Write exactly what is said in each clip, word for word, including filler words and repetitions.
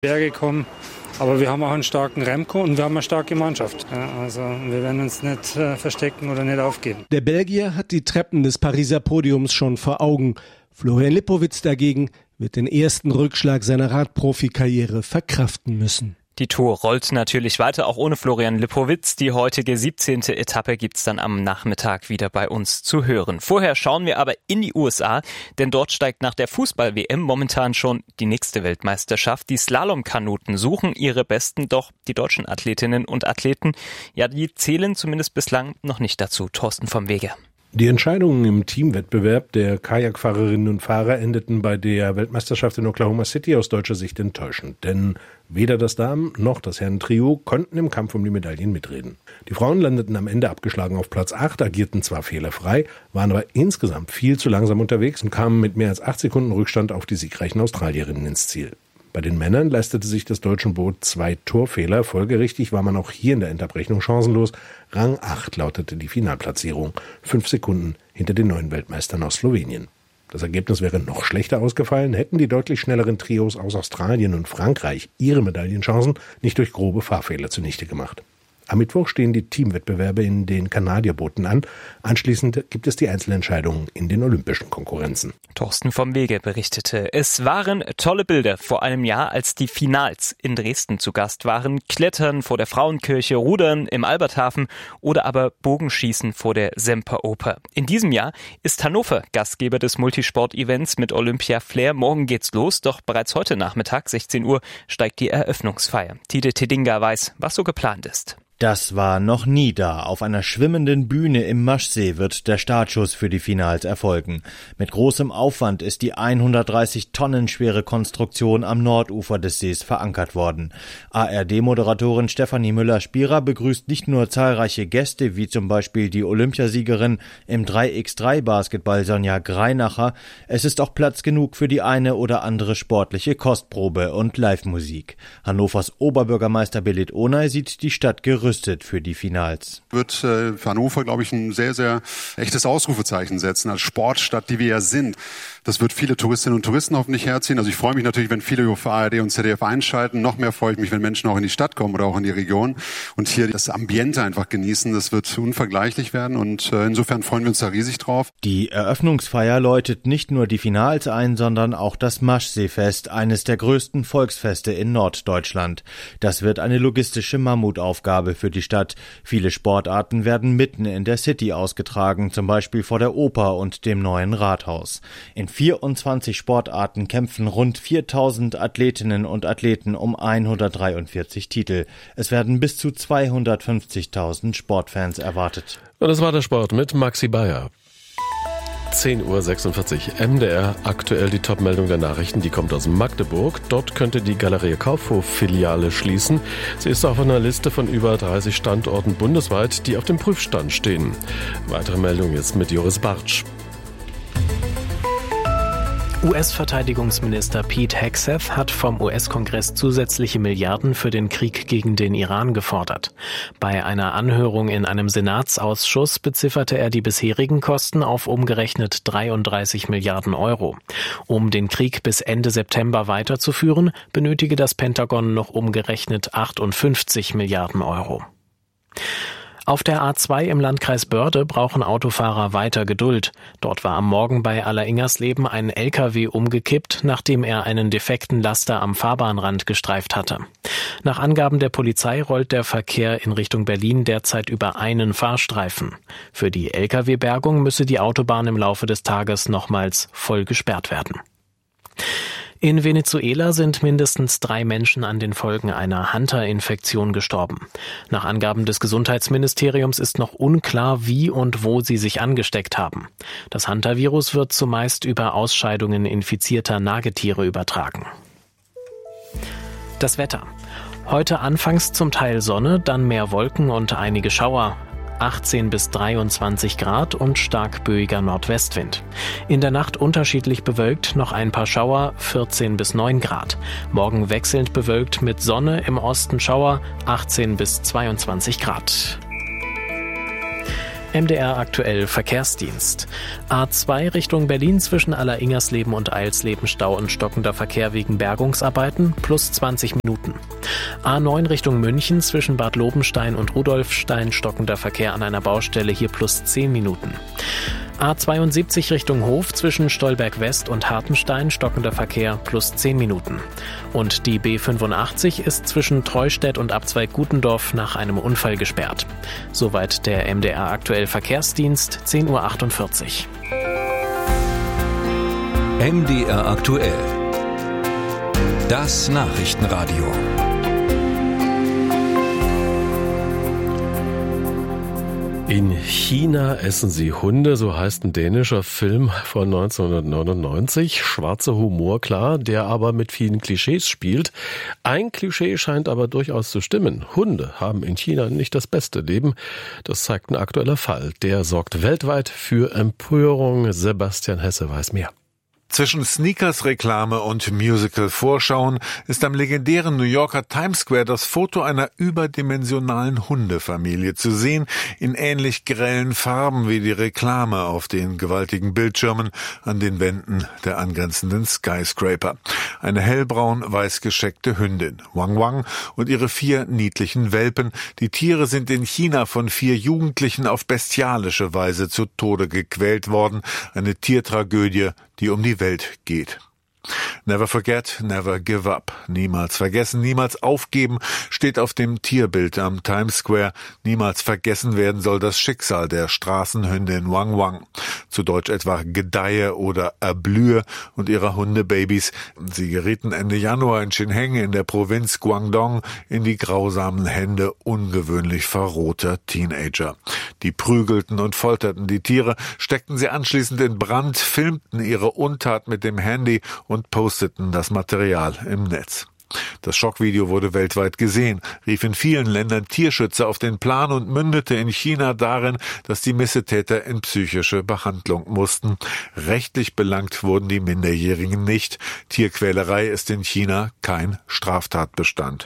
Berge kommen. Aber wir haben auch einen starken Remco und wir haben eine starke Mannschaft. Ja, also wir werden uns nicht äh, verstecken oder nicht aufgeben. Der Belgier hat die Treppen des Pariser Podiums schon vor Augen. Florian Lipowitz dagegen wird den ersten Rückschlag seiner Radprofikarriere verkraften müssen. Die Tour rollt natürlich weiter, auch ohne Florian Lipowitz. Die heutige siebzehnte Etappe gibt's dann am Nachmittag wieder bei uns zu hören. Vorher schauen wir aber in die U S A, denn dort steigt nach der Fußball-W M momentan schon die nächste Weltmeisterschaft. Die Slalomkanuten suchen ihre Besten, doch die deutschen Athletinnen und Athleten, ja, die zählen zumindest bislang noch nicht dazu. Thorsten vom Wege. Die Entscheidungen im Teamwettbewerb der Kajakfahrerinnen und Fahrer endeten bei der Weltmeisterschaft in Oklahoma City aus deutscher Sicht enttäuschend, denn weder das Damen- noch das Herren-Trio konnten im Kampf um die Medaillen mitreden. Die Frauen landeten am Ende abgeschlagen auf Platz acht, agierten zwar fehlerfrei, waren aber insgesamt viel zu langsam unterwegs und kamen mit mehr als acht Sekunden Rückstand auf die siegreichen Australierinnen ins Ziel. Bei den Männern leistete sich das deutsche Boot zwei Torfehler. Folgerichtig war man auch hier in der Endabrechnung chancenlos. Rang acht lautete die Finalplatzierung, fünf Sekunden hinter den neuen Weltmeistern aus Slowenien. Das Ergebnis wäre noch schlechter ausgefallen, hätten die deutlich schnelleren Trios aus Australien und Frankreich ihre Medaillenchancen nicht durch grobe Fahrfehler zunichte gemacht. Am Mittwoch stehen die Teamwettbewerbe in den Kanadierbooten an. Anschließend gibt es die Einzelentscheidungen in den olympischen Konkurrenzen. Thorsten vom Wege berichtete. Es waren tolle Bilder vor einem Jahr, als die Finals in Dresden zu Gast waren. Klettern vor der Frauenkirche, Rudern im Alberthafen oder aber Bogenschießen vor der Semperoper. In diesem Jahr ist Hannover Gastgeber des Multisport-Events mit Olympia Flair. Morgen geht's los, doch bereits heute Nachmittag, sechzehn Uhr, steigt die Eröffnungsfeier. Tide Tedinga weiß, was so geplant ist. Das war noch nie da. Auf einer schwimmenden Bühne im Maschsee wird der Startschuss für die Finals erfolgen. Mit großem Aufwand ist die hundertdreißig Tonnen schwere Konstruktion am Nordufer des Sees verankert worden. A R D-Moderatorin Stefanie Müller-Spierer begrüßt nicht nur zahlreiche Gäste, wie zum Beispiel die Olympiasiegerin im drei mal drei Basketball Sonja Greinacher. Es ist auch Platz genug für die eine oder andere sportliche Kostprobe und Live-Musik. Hannovers Oberbürgermeister Belit Onay sieht die Stadt gerüstet für die Finals. Wird äh, für Hannover, glaube ich, ein sehr, sehr echtes Ausrufezeichen setzen als Sportstadt, die wir ja sind. Das wird viele Touristinnen und Touristen hoffentlich herziehen. Also ich freue mich natürlich, wenn viele auf A R D und Z D F einschalten. Noch mehr freue ich mich, wenn Menschen auch in die Stadt kommen oder auch in die Region und hier das Ambiente einfach genießen. Das wird unvergleichlich werden und äh, insofern freuen wir uns da riesig drauf. Die Eröffnungsfeier läutet nicht nur die Finals ein, sondern auch das Maschseefest, eines der größten Volksfeste in Norddeutschland. Das wird eine logistische Mammutaufgabe für die Stadt. Viele Sportarten werden mitten in der City ausgetragen, zum Beispiel vor der Oper und dem neuen Rathaus. In vierundzwanzig Sportarten kämpfen rund viertausend Athletinnen und Athleten um hundertdreiundvierzig Titel. Es werden bis zu zweihundertfünfzigtausend Sportfans erwartet. Und das war der Sport mit Maxi Bayer. zehn Uhr sechsundvierzig, M D R, aktuell die Top-Meldung der Nachrichten, die kommt aus Magdeburg. Dort könnte die Galeria Kaufhof-Filiale schließen. Sie ist auf einer Liste von über dreißig Standorten bundesweit, die auf dem Prüfstand stehen. Weitere Meldung jetzt mit Joris Bartsch. U S-Verteidigungsminister Pete Hegseth hat vom U S-Kongress zusätzliche Milliarden für den Krieg gegen den Iran gefordert. Bei einer Anhörung in einem Senatsausschuss bezifferte er die bisherigen Kosten auf umgerechnet dreiunddreißig Milliarden Euro. Um den Krieg bis Ende September weiterzuführen, benötige das Pentagon noch umgerechnet achtundfünfzig Milliarden Euro. Auf der A zwei im Landkreis Börde brauchen Autofahrer weiter Geduld. Dort war am Morgen bei Alleringers-Leben ein L K W umgekippt, nachdem er einen defekten Laster am Fahrbahnrand gestreift hatte. Nach Angaben der Polizei rollt der Verkehr in Richtung Berlin derzeit über einen Fahrstreifen. Für die L K W-Bergung müsse die Autobahn im Laufe des Tages nochmals voll gesperrt werden. In Venezuela sind mindestens drei Menschen an den Folgen einer Hunter-Infektion gestorben. Nach Angaben des Gesundheitsministeriums ist noch unklar, wie und wo sie sich angesteckt haben. Das Hunter-Virus wird zumeist über Ausscheidungen infizierter Nagetiere übertragen. Das Wetter. Heute anfangs zum Teil Sonne, dann mehr Wolken und einige Schauer. achtzehn bis dreiundzwanzig Grad und stark böiger Nordwestwind. In der Nacht unterschiedlich bewölkt, noch ein paar Schauer, vierzehn bis neun Grad. Morgen wechselnd bewölkt mit Sonne, im Osten Schauer, achtzehn bis zweiundzwanzig Grad. M D R aktuell Verkehrsdienst. A zwei Richtung Berlin zwischen Aller-Ingersleben und Eilsleben Stau und stockender Verkehr wegen Bergungsarbeiten plus zwanzig Minuten. A neun Richtung München zwischen Bad Lobenstein und Rudolfstein stockender Verkehr an einer Baustelle, hier plus zehn Minuten. A zweiundsiebzig Richtung Hof zwischen Stolberg West und Hartenstein stockender Verkehr plus zehn Minuten. Und die B fünfundachtzig ist zwischen Treustedt und Abzweig Gutendorf nach einem Unfall gesperrt. Soweit der M D R aktuell Verkehrsdienst, zehn Uhr achtundvierzig. M D R aktuell. Das Nachrichtenradio. In China essen sie Hunde, so heißt ein dänischer Film von neunzehnhundertneunundneunzig. Schwarzer Humor, klar, der aber mit vielen Klischees spielt. Ein Klischee scheint aber durchaus zu stimmen. Hunde haben in China nicht das beste Leben. Das zeigt ein aktueller Fall. Der sorgt weltweit für Empörung. Sebastian Hesse weiß mehr. Zwischen Sneakers-Reklame und Musical-Vorschauen ist am legendären New Yorker Times Square das Foto einer überdimensionalen Hundefamilie zu sehen, in ähnlich grellen Farben wie die Reklame auf den gewaltigen Bildschirmen an den Wänden der angrenzenden Skyscraper. Eine hellbraun-weiß gescheckte Hündin, Wang Wang, und ihre vier niedlichen Welpen. Die Tiere sind in China von vier Jugendlichen auf bestialische Weise zu Tode gequält worden. Eine Tiertragödie, die um die Welt geht. Never forget, never give up. Niemals vergessen, niemals aufgeben, steht auf dem Tierbild am Times Square. Niemals vergessen werden soll das Schicksal der Straßenhündin Wang Wang. Zu Deutsch etwa Gedeihe oder Erblühe und ihrer Hundebabys. Sie gerieten Ende Januar in Xinheng in der Provinz Guangdong in die grausamen Hände ungewöhnlich verrohter Teenager. Die prügelten und folterten die Tiere, steckten sie anschließend in Brand, filmten ihre Untat mit dem Handy und posteten das Material im Netz. Das Schockvideo wurde weltweit gesehen, rief in vielen Ländern Tierschützer auf den Plan und mündete in China darin, dass die Missetäter in psychische Behandlung mussten. Rechtlich belangt wurden die Minderjährigen nicht. Tierquälerei ist in China kein Straftatbestand.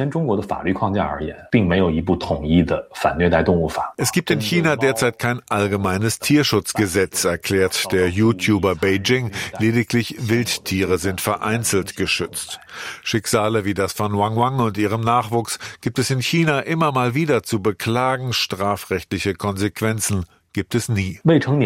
Es gibt in China derzeit kein allgemeines Tierschutzgesetz, erklärt der YouTuber Beijing. Lediglich Wildtiere sind vereinzelt geschützt. Schicksale wie das von Wang Wang und ihrem Nachwuchs gibt es in China immer mal wieder zu beklagen. Strafrechtliche Konsequenzen gibt es nie.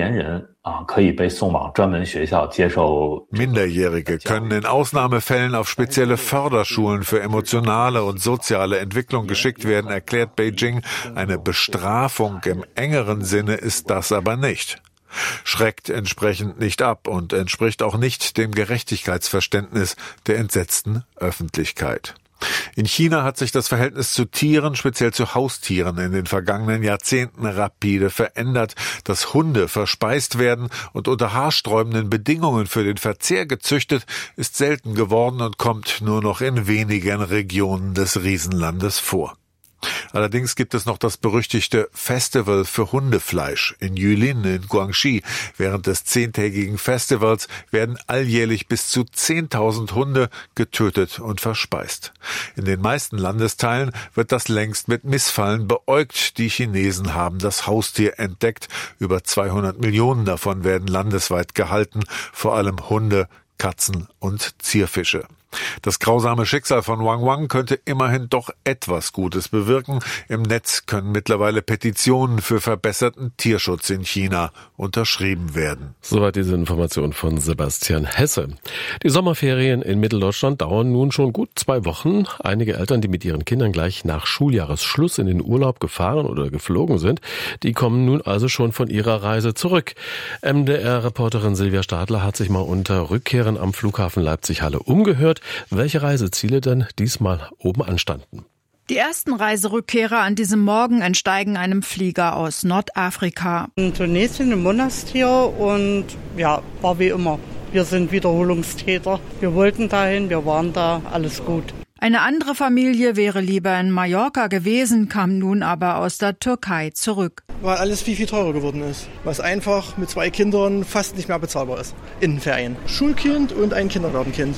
Minderjährige können in Ausnahmefällen auf spezielle Förderschulen für emotionale und soziale Entwicklung geschickt werden, erklärt Beijing. Eine Bestrafung im engeren Sinne ist das aber nicht. Schreckt entsprechend nicht ab und entspricht auch nicht dem Gerechtigkeitsverständnis der entsetzten Öffentlichkeit. In China hat sich das Verhältnis zu Tieren, speziell zu Haustieren, in den vergangenen Jahrzehnten rapide verändert. Dass Hunde verspeist werden und unter haarsträubenden Bedingungen für den Verzehr gezüchtet, ist selten geworden und kommt nur noch in wenigen Regionen des Riesenlandes vor. Allerdings gibt es noch das berüchtigte Festival für Hundefleisch in Yulin in Guangxi. Während des zehntägigen Festivals werden alljährlich bis zu zehntausend Hunde getötet und verspeist. In den meisten Landesteilen wird das längst mit Missfallen beäugt. Die Chinesen haben das Haustier entdeckt. Über zweihundert Millionen davon werden landesweit gehalten, vor allem Hunde, Katzen und Zierfische. Das grausame Schicksal von Wang Wang könnte immerhin doch etwas Gutes bewirken. Im Netz können mittlerweile Petitionen für verbesserten Tierschutz in China unterschrieben werden. Soweit diese Information von Sebastian Hesse. Die Sommerferien in Mitteldeutschland dauern nun schon gut zwei Wochen. Einige Eltern, die mit ihren Kindern gleich nach Schuljahresschluss in den Urlaub gefahren oder geflogen sind, die kommen nun also schon von ihrer Reise zurück. M D R-Reporterin Silvia Stadler hat sich mal unter Rückkehrern am Flughafen Leipzig-Halle umgehört, welche Reiseziele denn diesmal oben anstanden. Die ersten Reiserückkehrer an diesem Morgen entsteigen einem Flieger aus Nordafrika. In Tunesien im Monastir und ja, war wie immer. Wir sind Wiederholungstäter. Wir wollten dahin, wir waren da, alles gut. Eine andere Familie wäre lieber in Mallorca gewesen, kam nun aber aus der Türkei zurück. Weil alles viel, viel teurer geworden ist. Was einfach mit zwei Kindern fast nicht mehr bezahlbar ist. In den Ferien. Schulkind und ein Kindergartenkind.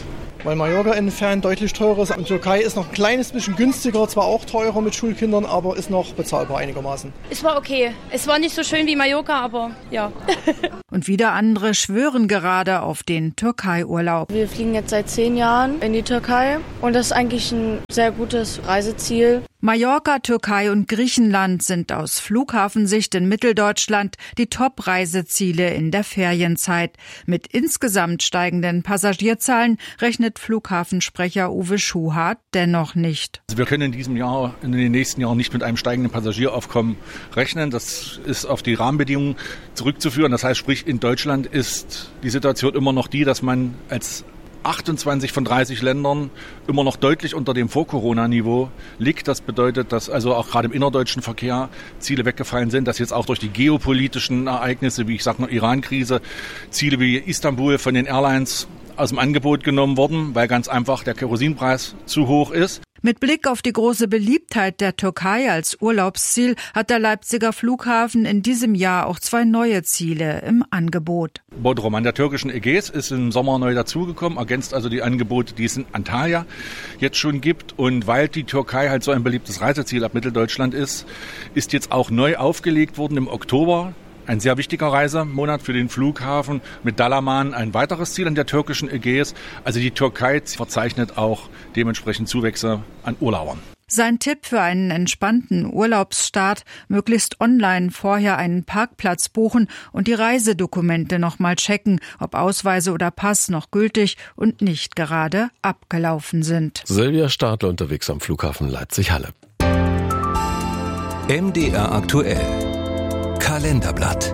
weil Mallorca insofern deutlich teurer ist. Und Türkei ist noch ein kleines bisschen günstiger, zwar auch teurer mit Schulkindern, aber ist noch bezahlbar einigermaßen. Es war okay. Es war nicht so schön wie Mallorca, aber ja. Und wieder andere schwören gerade auf den Türkei-Urlaub. Wir fliegen jetzt seit zehn Jahren in die Türkei und das ist eigentlich ein sehr gutes Reiseziel. Mallorca, Türkei und Griechenland sind aus Flughafensicht in Mitteldeutschland die Top-Reiseziele in der Ferienzeit. Mit insgesamt steigenden Passagierzahlen rechnet Flughafensprecher Uwe Schuhart dennoch nicht. Also wir können in diesem Jahr, in den nächsten Jahren nicht mit einem steigenden Passagieraufkommen rechnen. Das ist auf die Rahmenbedingungen zurückzuführen. Das heißt, sprich, in Deutschland ist die Situation immer noch die, dass man als achtundzwanzig von dreißig Ländern immer noch deutlich unter dem Vor-Corona-Niveau liegt. Das bedeutet, dass also auch gerade im innerdeutschen Verkehr Ziele weggefallen sind, dass jetzt auch durch die geopolitischen Ereignisse, wie ich sage, eine Iran-Krise, Ziele wie Istanbul von den Airlines aus dem Angebot genommen wurden, weil ganz einfach der Kerosinpreis zu hoch ist. Mit Blick auf die große Beliebtheit der Türkei als Urlaubsziel hat der Leipziger Flughafen in diesem Jahr auch zwei neue Ziele im Angebot. Bodrum an der türkischen Ägäis ist im Sommer neu dazugekommen, ergänzt also die Angebote, die es in Antalya jetzt schon gibt. Und weil die Türkei halt so ein beliebtes Reiseziel ab Mitteldeutschland ist, ist jetzt auch neu aufgelegt worden im Oktober. Ein sehr wichtiger Reisemonat für den Flughafen mit Dalaman, ein weiteres Ziel an der türkischen Ägäis. Also die Türkei verzeichnet auch dementsprechend Zuwächse an Urlaubern. Sein Tipp für einen entspannten Urlaubsstart: möglichst online vorher einen Parkplatz buchen und die Reisedokumente nochmal checken, ob Ausweise oder Pass noch gültig und nicht gerade abgelaufen sind. Silvia Stadler unterwegs am Flughafen Leipzig-Halle. M D R aktuell. Kalenderblatt.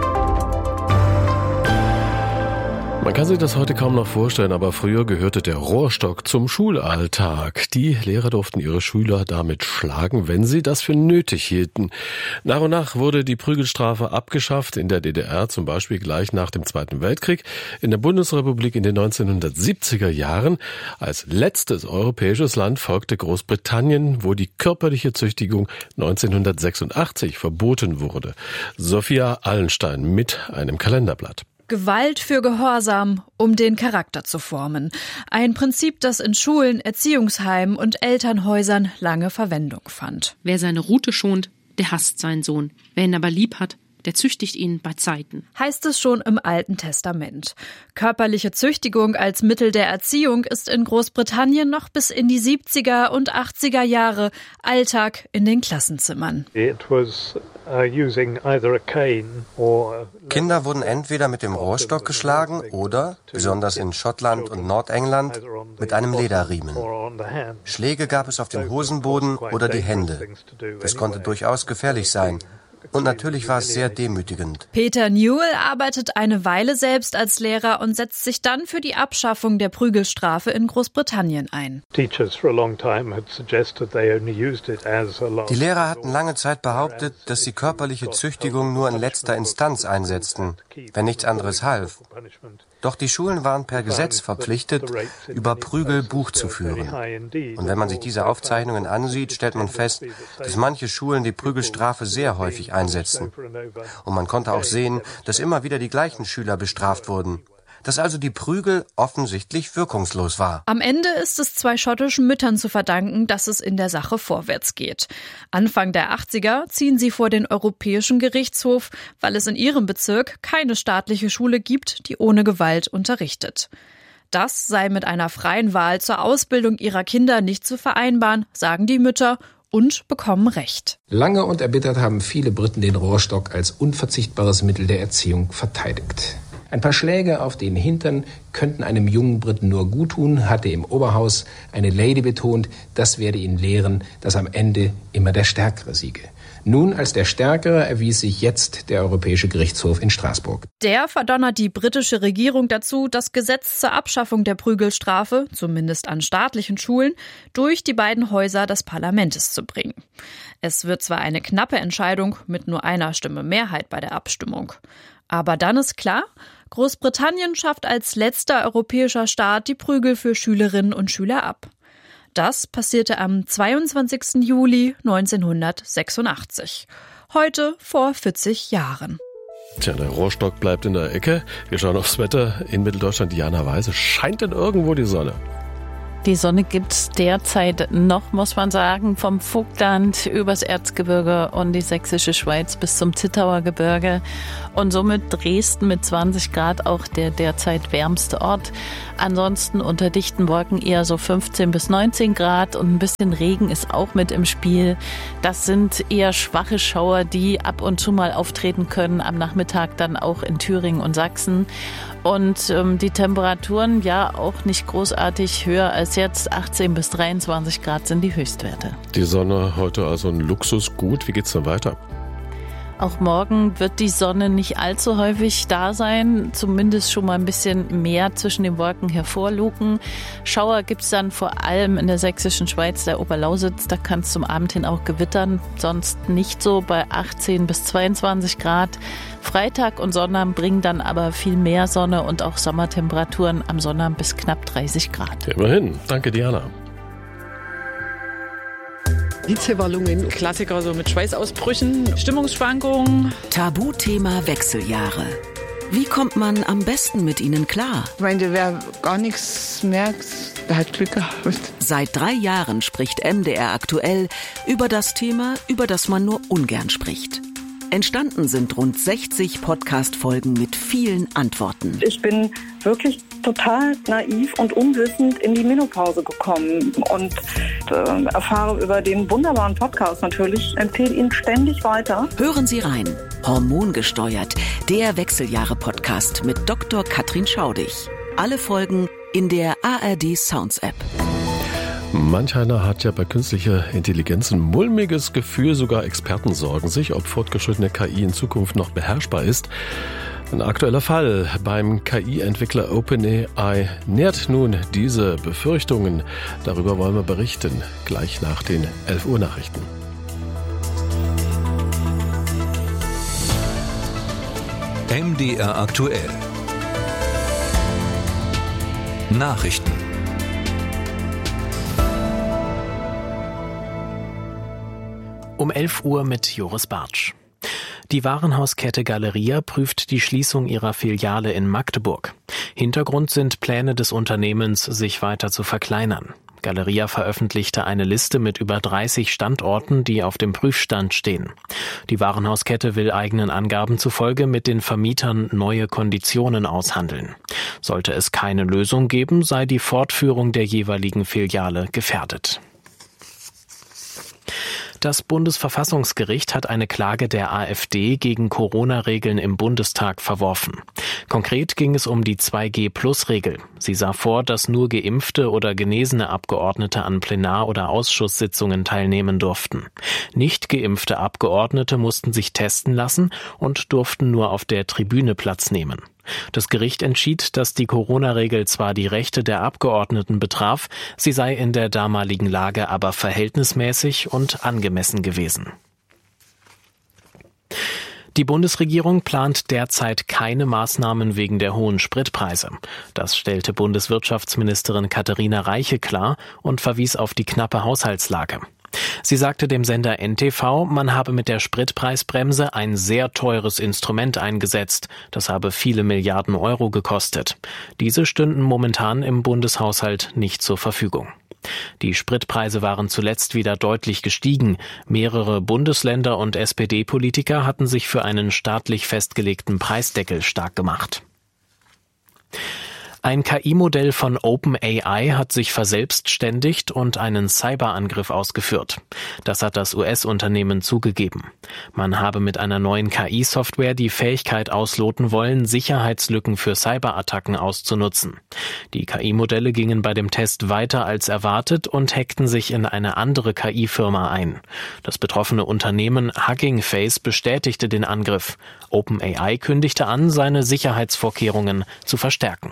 Man kann sich das heute kaum noch vorstellen, aber früher gehörte der Rohrstock zum Schulalltag. Die Lehrer durften ihre Schüler damit schlagen, wenn sie das für nötig hielten. Nach und nach wurde die Prügelstrafe abgeschafft, in der D D R zum Beispiel gleich nach dem Zweiten Weltkrieg, in der Bundesrepublik in den neunzehnhundertsiebziger Jahren. Als letztes europäisches Land folgte Großbritannien, wo die körperliche Züchtigung neunzehnhundertsechsundachtzig verboten wurde. Sophia Allenstein mit einem Kalenderblatt. Gewalt für Gehorsam, um den Charakter zu formen. Ein Prinzip, das in Schulen, Erziehungsheimen und Elternhäusern lange Verwendung fand. Wer seine Rute schont, der hasst seinen Sohn. Wer ihn aber lieb hat, der züchtigt ihn bei Zeiten. Heißt es schon im Alten Testament. Körperliche Züchtigung als Mittel der Erziehung ist in Großbritannien noch bis in die siebziger und achtziger Jahre Alltag in den Klassenzimmern. It was uh, using either a cane or Kinder wurden entweder mit dem Rohrstock geschlagen oder, besonders in Schottland und Nordengland, mit einem Lederriemen. Schläge gab es auf dem Hosenboden oder die Hände. Das konnte durchaus gefährlich sein. Und natürlich war es sehr demütigend. Peter Newell arbeitet eine Weile selbst als Lehrer und setzt sich dann für die Abschaffung der Prügelstrafe in Großbritannien ein. Die Lehrer hatten lange Zeit behauptet, dass sie körperliche Züchtigung nur in letzter Instanz einsetzten, wenn nichts anderes half. Doch die Schulen waren per Gesetz verpflichtet, über Prügel Buch zu führen. Und wenn man sich diese Aufzeichnungen ansieht, stellt man fest, dass manche Schulen die Prügelstrafe sehr häufig einsetzen. Und man konnte auch sehen, dass immer wieder die gleichen Schüler bestraft wurden. Dass also die Prügel offensichtlich wirkungslos war. Am Ende ist es zwei schottischen Müttern zu verdanken, dass es in der Sache vorwärts geht. Anfang der achtziger ziehen sie vor den Europäischen Gerichtshof, weil es in ihrem Bezirk keine staatliche Schule gibt, die ohne Gewalt unterrichtet. Das sei mit einer freien Wahl zur Ausbildung ihrer Kinder nicht zu vereinbaren, sagen die Mütter und bekommen Recht. Lange und erbittert haben viele Briten den Rohrstock als unverzichtbares Mittel der Erziehung verteidigt. Ein paar Schläge auf den Hintern könnten einem jungen Briten nur guttun, hatte im Oberhaus eine Lady betont, das werde ihn lehren, dass am Ende immer der Stärkere siege. Nun als der Stärkere erwies sich jetzt der Europäische Gerichtshof in Straßburg. Der verdonnert die britische Regierung dazu, das Gesetz zur Abschaffung der Prügelstrafe, zumindest an staatlichen Schulen, durch die beiden Häuser des Parlaments zu bringen. Es wird zwar eine knappe Entscheidung mit nur einer Stimme Mehrheit bei der Abstimmung. Aber dann ist klar, Großbritannien schafft als letzter europäischer Staat die Prügel für Schülerinnen und Schüler ab. Das passierte am zweiundzwanzigsten Juli neunzehnhundertsechsundachtzig. Heute vor vierzig Jahren. Tja, der Rohrstock bleibt in der Ecke. Wir schauen aufs Wetter in Mitteldeutschland. Diana Weise, scheint denn irgendwo die Sonne? Die Sonne gibt's derzeit noch, muss man sagen, vom Vogtland übers Erzgebirge und die sächsische Schweiz bis zum Zittauer Gebirge. Und somit Dresden mit zwanzig Grad auch der derzeit wärmste Ort. Ansonsten unter dichten Wolken eher so fünfzehn bis neunzehn Grad und ein bisschen Regen ist auch mit im Spiel. Das sind eher schwache Schauer, die ab und zu mal auftreten können, am Nachmittag dann auch in Thüringen und Sachsen. Und ähm, die Temperaturen ja auch nicht großartig höher als jetzt. achtzehn bis dreiundzwanzig Grad sind die Höchstwerte. Die Sonne heute also ein Luxusgut. Wie geht's denn weiter? Auch morgen wird die Sonne nicht allzu häufig da sein, zumindest schon mal ein bisschen mehr zwischen den Wolken hervorluken. Schauer gibt's dann vor allem in der sächsischen Schweiz, der Oberlausitz, da kann es zum Abend hin auch gewittern, sonst nicht so bei achtzehn bis zweiundzwanzig Grad. Freitag und Sonnabend bringen dann aber viel mehr Sonne und auch Sommertemperaturen am Sonnabend bis knapp dreißig Grad. Immerhin. Danke, Diana. Hitzewallungen, Klassiker so mit Schweißausbrüchen, Stimmungsschwankungen. Tabuthema Wechseljahre. Wie kommt man am besten mit ihnen klar? Ich meine, wer gar nichts merkt, der hat Glück gehabt. Seit drei Jahren spricht M D R aktuell über das Thema, über das man nur ungern spricht. Entstanden sind rund sechzig Podcast-Folgen mit vielen Antworten. Ich bin wirklich total naiv und unwissend in die Menopause gekommen und äh, erfahre über den wunderbaren Podcast natürlich, empfehle ihn ständig weiter. Hören Sie rein. Hormongesteuert, der Wechseljahre-Podcast mit Doktor Katrin Schaudig. Alle Folgen in der A R D Sounds App. Manch einer hat ja bei künstlicher Intelligenz ein mulmiges Gefühl, sogar Experten sorgen sich, ob fortgeschrittene K I in Zukunft noch beherrschbar ist. Ein aktueller Fall beim K I-Entwickler OpenAI nährt nun diese Befürchtungen. Darüber wollen wir berichten, gleich nach den elf Uhr Nachrichten. M D R aktuell. Nachrichten. Um elf Uhr mit Joris Bartsch. Die Warenhauskette Galeria prüft die Schließung ihrer Filiale in Magdeburg. Hintergrund sind Pläne des Unternehmens, sich weiter zu verkleinern. Galeria veröffentlichte eine Liste mit über dreißig Standorten, die auf dem Prüfstand stehen. Die Warenhauskette will eigenen Angaben zufolge mit den Vermietern neue Konditionen aushandeln. Sollte es keine Lösung geben, sei die Fortführung der jeweiligen Filiale gefährdet. Das Bundesverfassungsgericht hat eine Klage der AfD gegen Corona-Regeln im Bundestag verworfen. Konkret ging es um die zwei G Plus Regel. Sie sah vor, dass nur geimpfte oder genesene Abgeordnete an Plenar- oder Ausschusssitzungen teilnehmen durften. Nicht geimpfte Abgeordnete mussten sich testen lassen und durften nur auf der Tribüne Platz nehmen. Das Gericht entschied, dass die Corona-Regel zwar die Rechte der Abgeordneten betraf, sie sei in der damaligen Lage aber verhältnismäßig und angemessen gewesen. Die Bundesregierung plant derzeit keine Maßnahmen wegen der hohen Spritpreise. Das stellte Bundeswirtschaftsministerin Katharina Reiche klar und verwies auf die knappe Haushaltslage. Sie sagte dem Sender N T V, man habe mit der Spritpreisbremse ein sehr teures Instrument eingesetzt. Das habe viele Milliarden Euro gekostet. Diese stünden momentan im Bundeshaushalt nicht zur Verfügung. Die Spritpreise waren zuletzt wieder deutlich gestiegen. Mehrere Bundesländer und S P D-Politiker hatten sich für einen staatlich festgelegten Preisdeckel stark gemacht. Ein K I-Modell von OpenAI hat sich verselbstständigt und einen Cyberangriff ausgeführt. Das hat das U S-Unternehmen zugegeben. Man habe mit einer neuen K I-Software die Fähigkeit ausloten wollen, Sicherheitslücken für Cyberattacken auszunutzen. Die K I-Modelle gingen bei dem Test weiter als erwartet und hackten sich in eine andere K I-Firma ein. Das betroffene Unternehmen Hugging Face bestätigte den Angriff. OpenAI kündigte an, seine Sicherheitsvorkehrungen zu verstärken.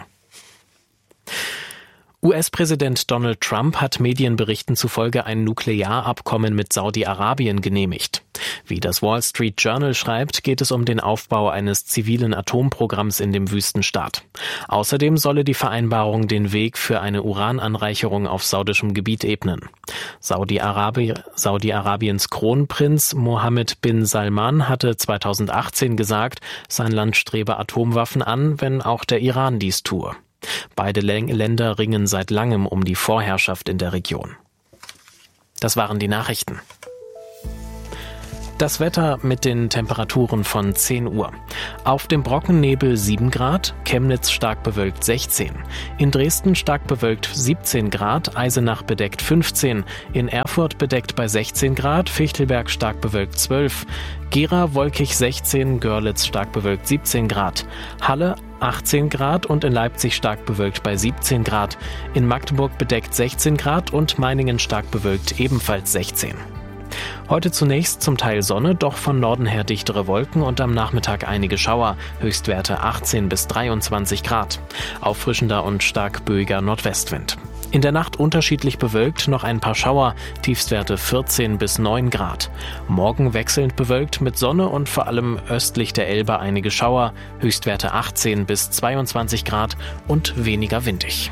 U S-Präsident Donald Trump hat Medienberichten zufolge ein Nuklearabkommen mit Saudi-Arabien genehmigt. Wie das Wall Street Journal schreibt, geht es um den Aufbau eines zivilen Atomprogramms in dem Wüstenstaat. Außerdem solle die Vereinbarung den Weg für eine Urananreicherung auf saudischem Gebiet ebnen. Saudi-Arabi- Saudi-Arabiens Kronprinz Mohammed bin Salman hatte zweitausendachtzehn gesagt, sein Land strebe Atomwaffen an, wenn auch der Iran dies tue. Beide Länder ringen seit langem um die Vorherrschaft in der Region. Das waren die Nachrichten. Das Wetter mit den Temperaturen von zehn Uhr. Auf dem Brockennebel sieben Grad, Chemnitz stark bewölkt sechzehn. In Dresden stark bewölkt siebzehn Grad, Eisenach bedeckt fünfzehn. In Erfurt bedeckt bei sechzehn Grad, Fichtelberg stark bewölkt zwölf. Gera wolkig sechzehn, Görlitz stark bewölkt siebzehn Grad. Halle achtzehn Grad und in Leipzig stark bewölkt bei siebzehn Grad. In Magdeburg bedeckt sechzehn Grad und Meiningen stark bewölkt ebenfalls sechzehn. Heute zunächst zum Teil Sonne, doch von Norden her dichtere Wolken und am Nachmittag einige Schauer, Höchstwerte achtzehn bis dreiundzwanzig Grad. Auffrischender und stark böiger Nordwestwind. In der Nacht unterschiedlich bewölkt, noch ein paar Schauer, Tiefstwerte vierzehn bis neun Grad. Morgen wechselnd bewölkt mit Sonne und vor allem östlich der Elbe einige Schauer, Höchstwerte achtzehn bis zweiundzwanzig Grad und weniger windig.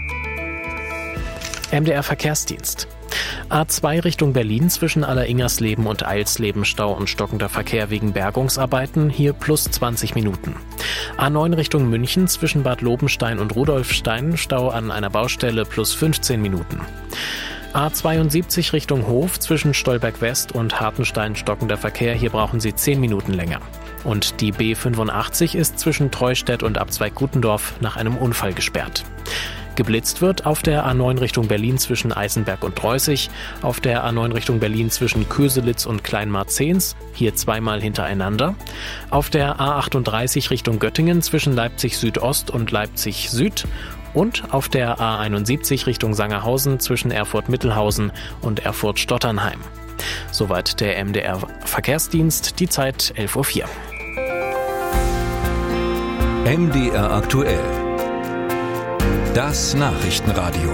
M D R Verkehrsdienst. A zwei Richtung Berlin zwischen Alleringersleben und Eilsleben Stau und stockender Verkehr wegen Bergungsarbeiten, hier plus zwanzig Minuten. A neun Richtung München zwischen Bad Lobenstein und Rudolfstein, Stau an einer Baustelle plus fünfzehn Minuten. A zweiundsiebzig Richtung Hof zwischen Stolberg West und Hartenstein stockender Verkehr, hier brauchen Sie zehn Minuten länger. Und die B fünfundachtzig ist zwischen Treustedt und Abzweig-Gutendorf nach einem Unfall gesperrt. Geblitzt wird auf der A neun Richtung Berlin zwischen Eisenberg und Dreußig, auf der A neun Richtung Berlin zwischen Köselitz und Kleinmarzens, hier zweimal hintereinander, auf der A achtunddreißig Richtung Göttingen zwischen Leipzig Südost und Leipzig Süd und auf der A einundsiebzig Richtung Sangerhausen zwischen Erfurt-Mittelhausen und Erfurt-Stotternheim. Soweit der M D R Verkehrsdienst, die Zeit elf Uhr vier. M D R aktuell. Das Nachrichtenradio.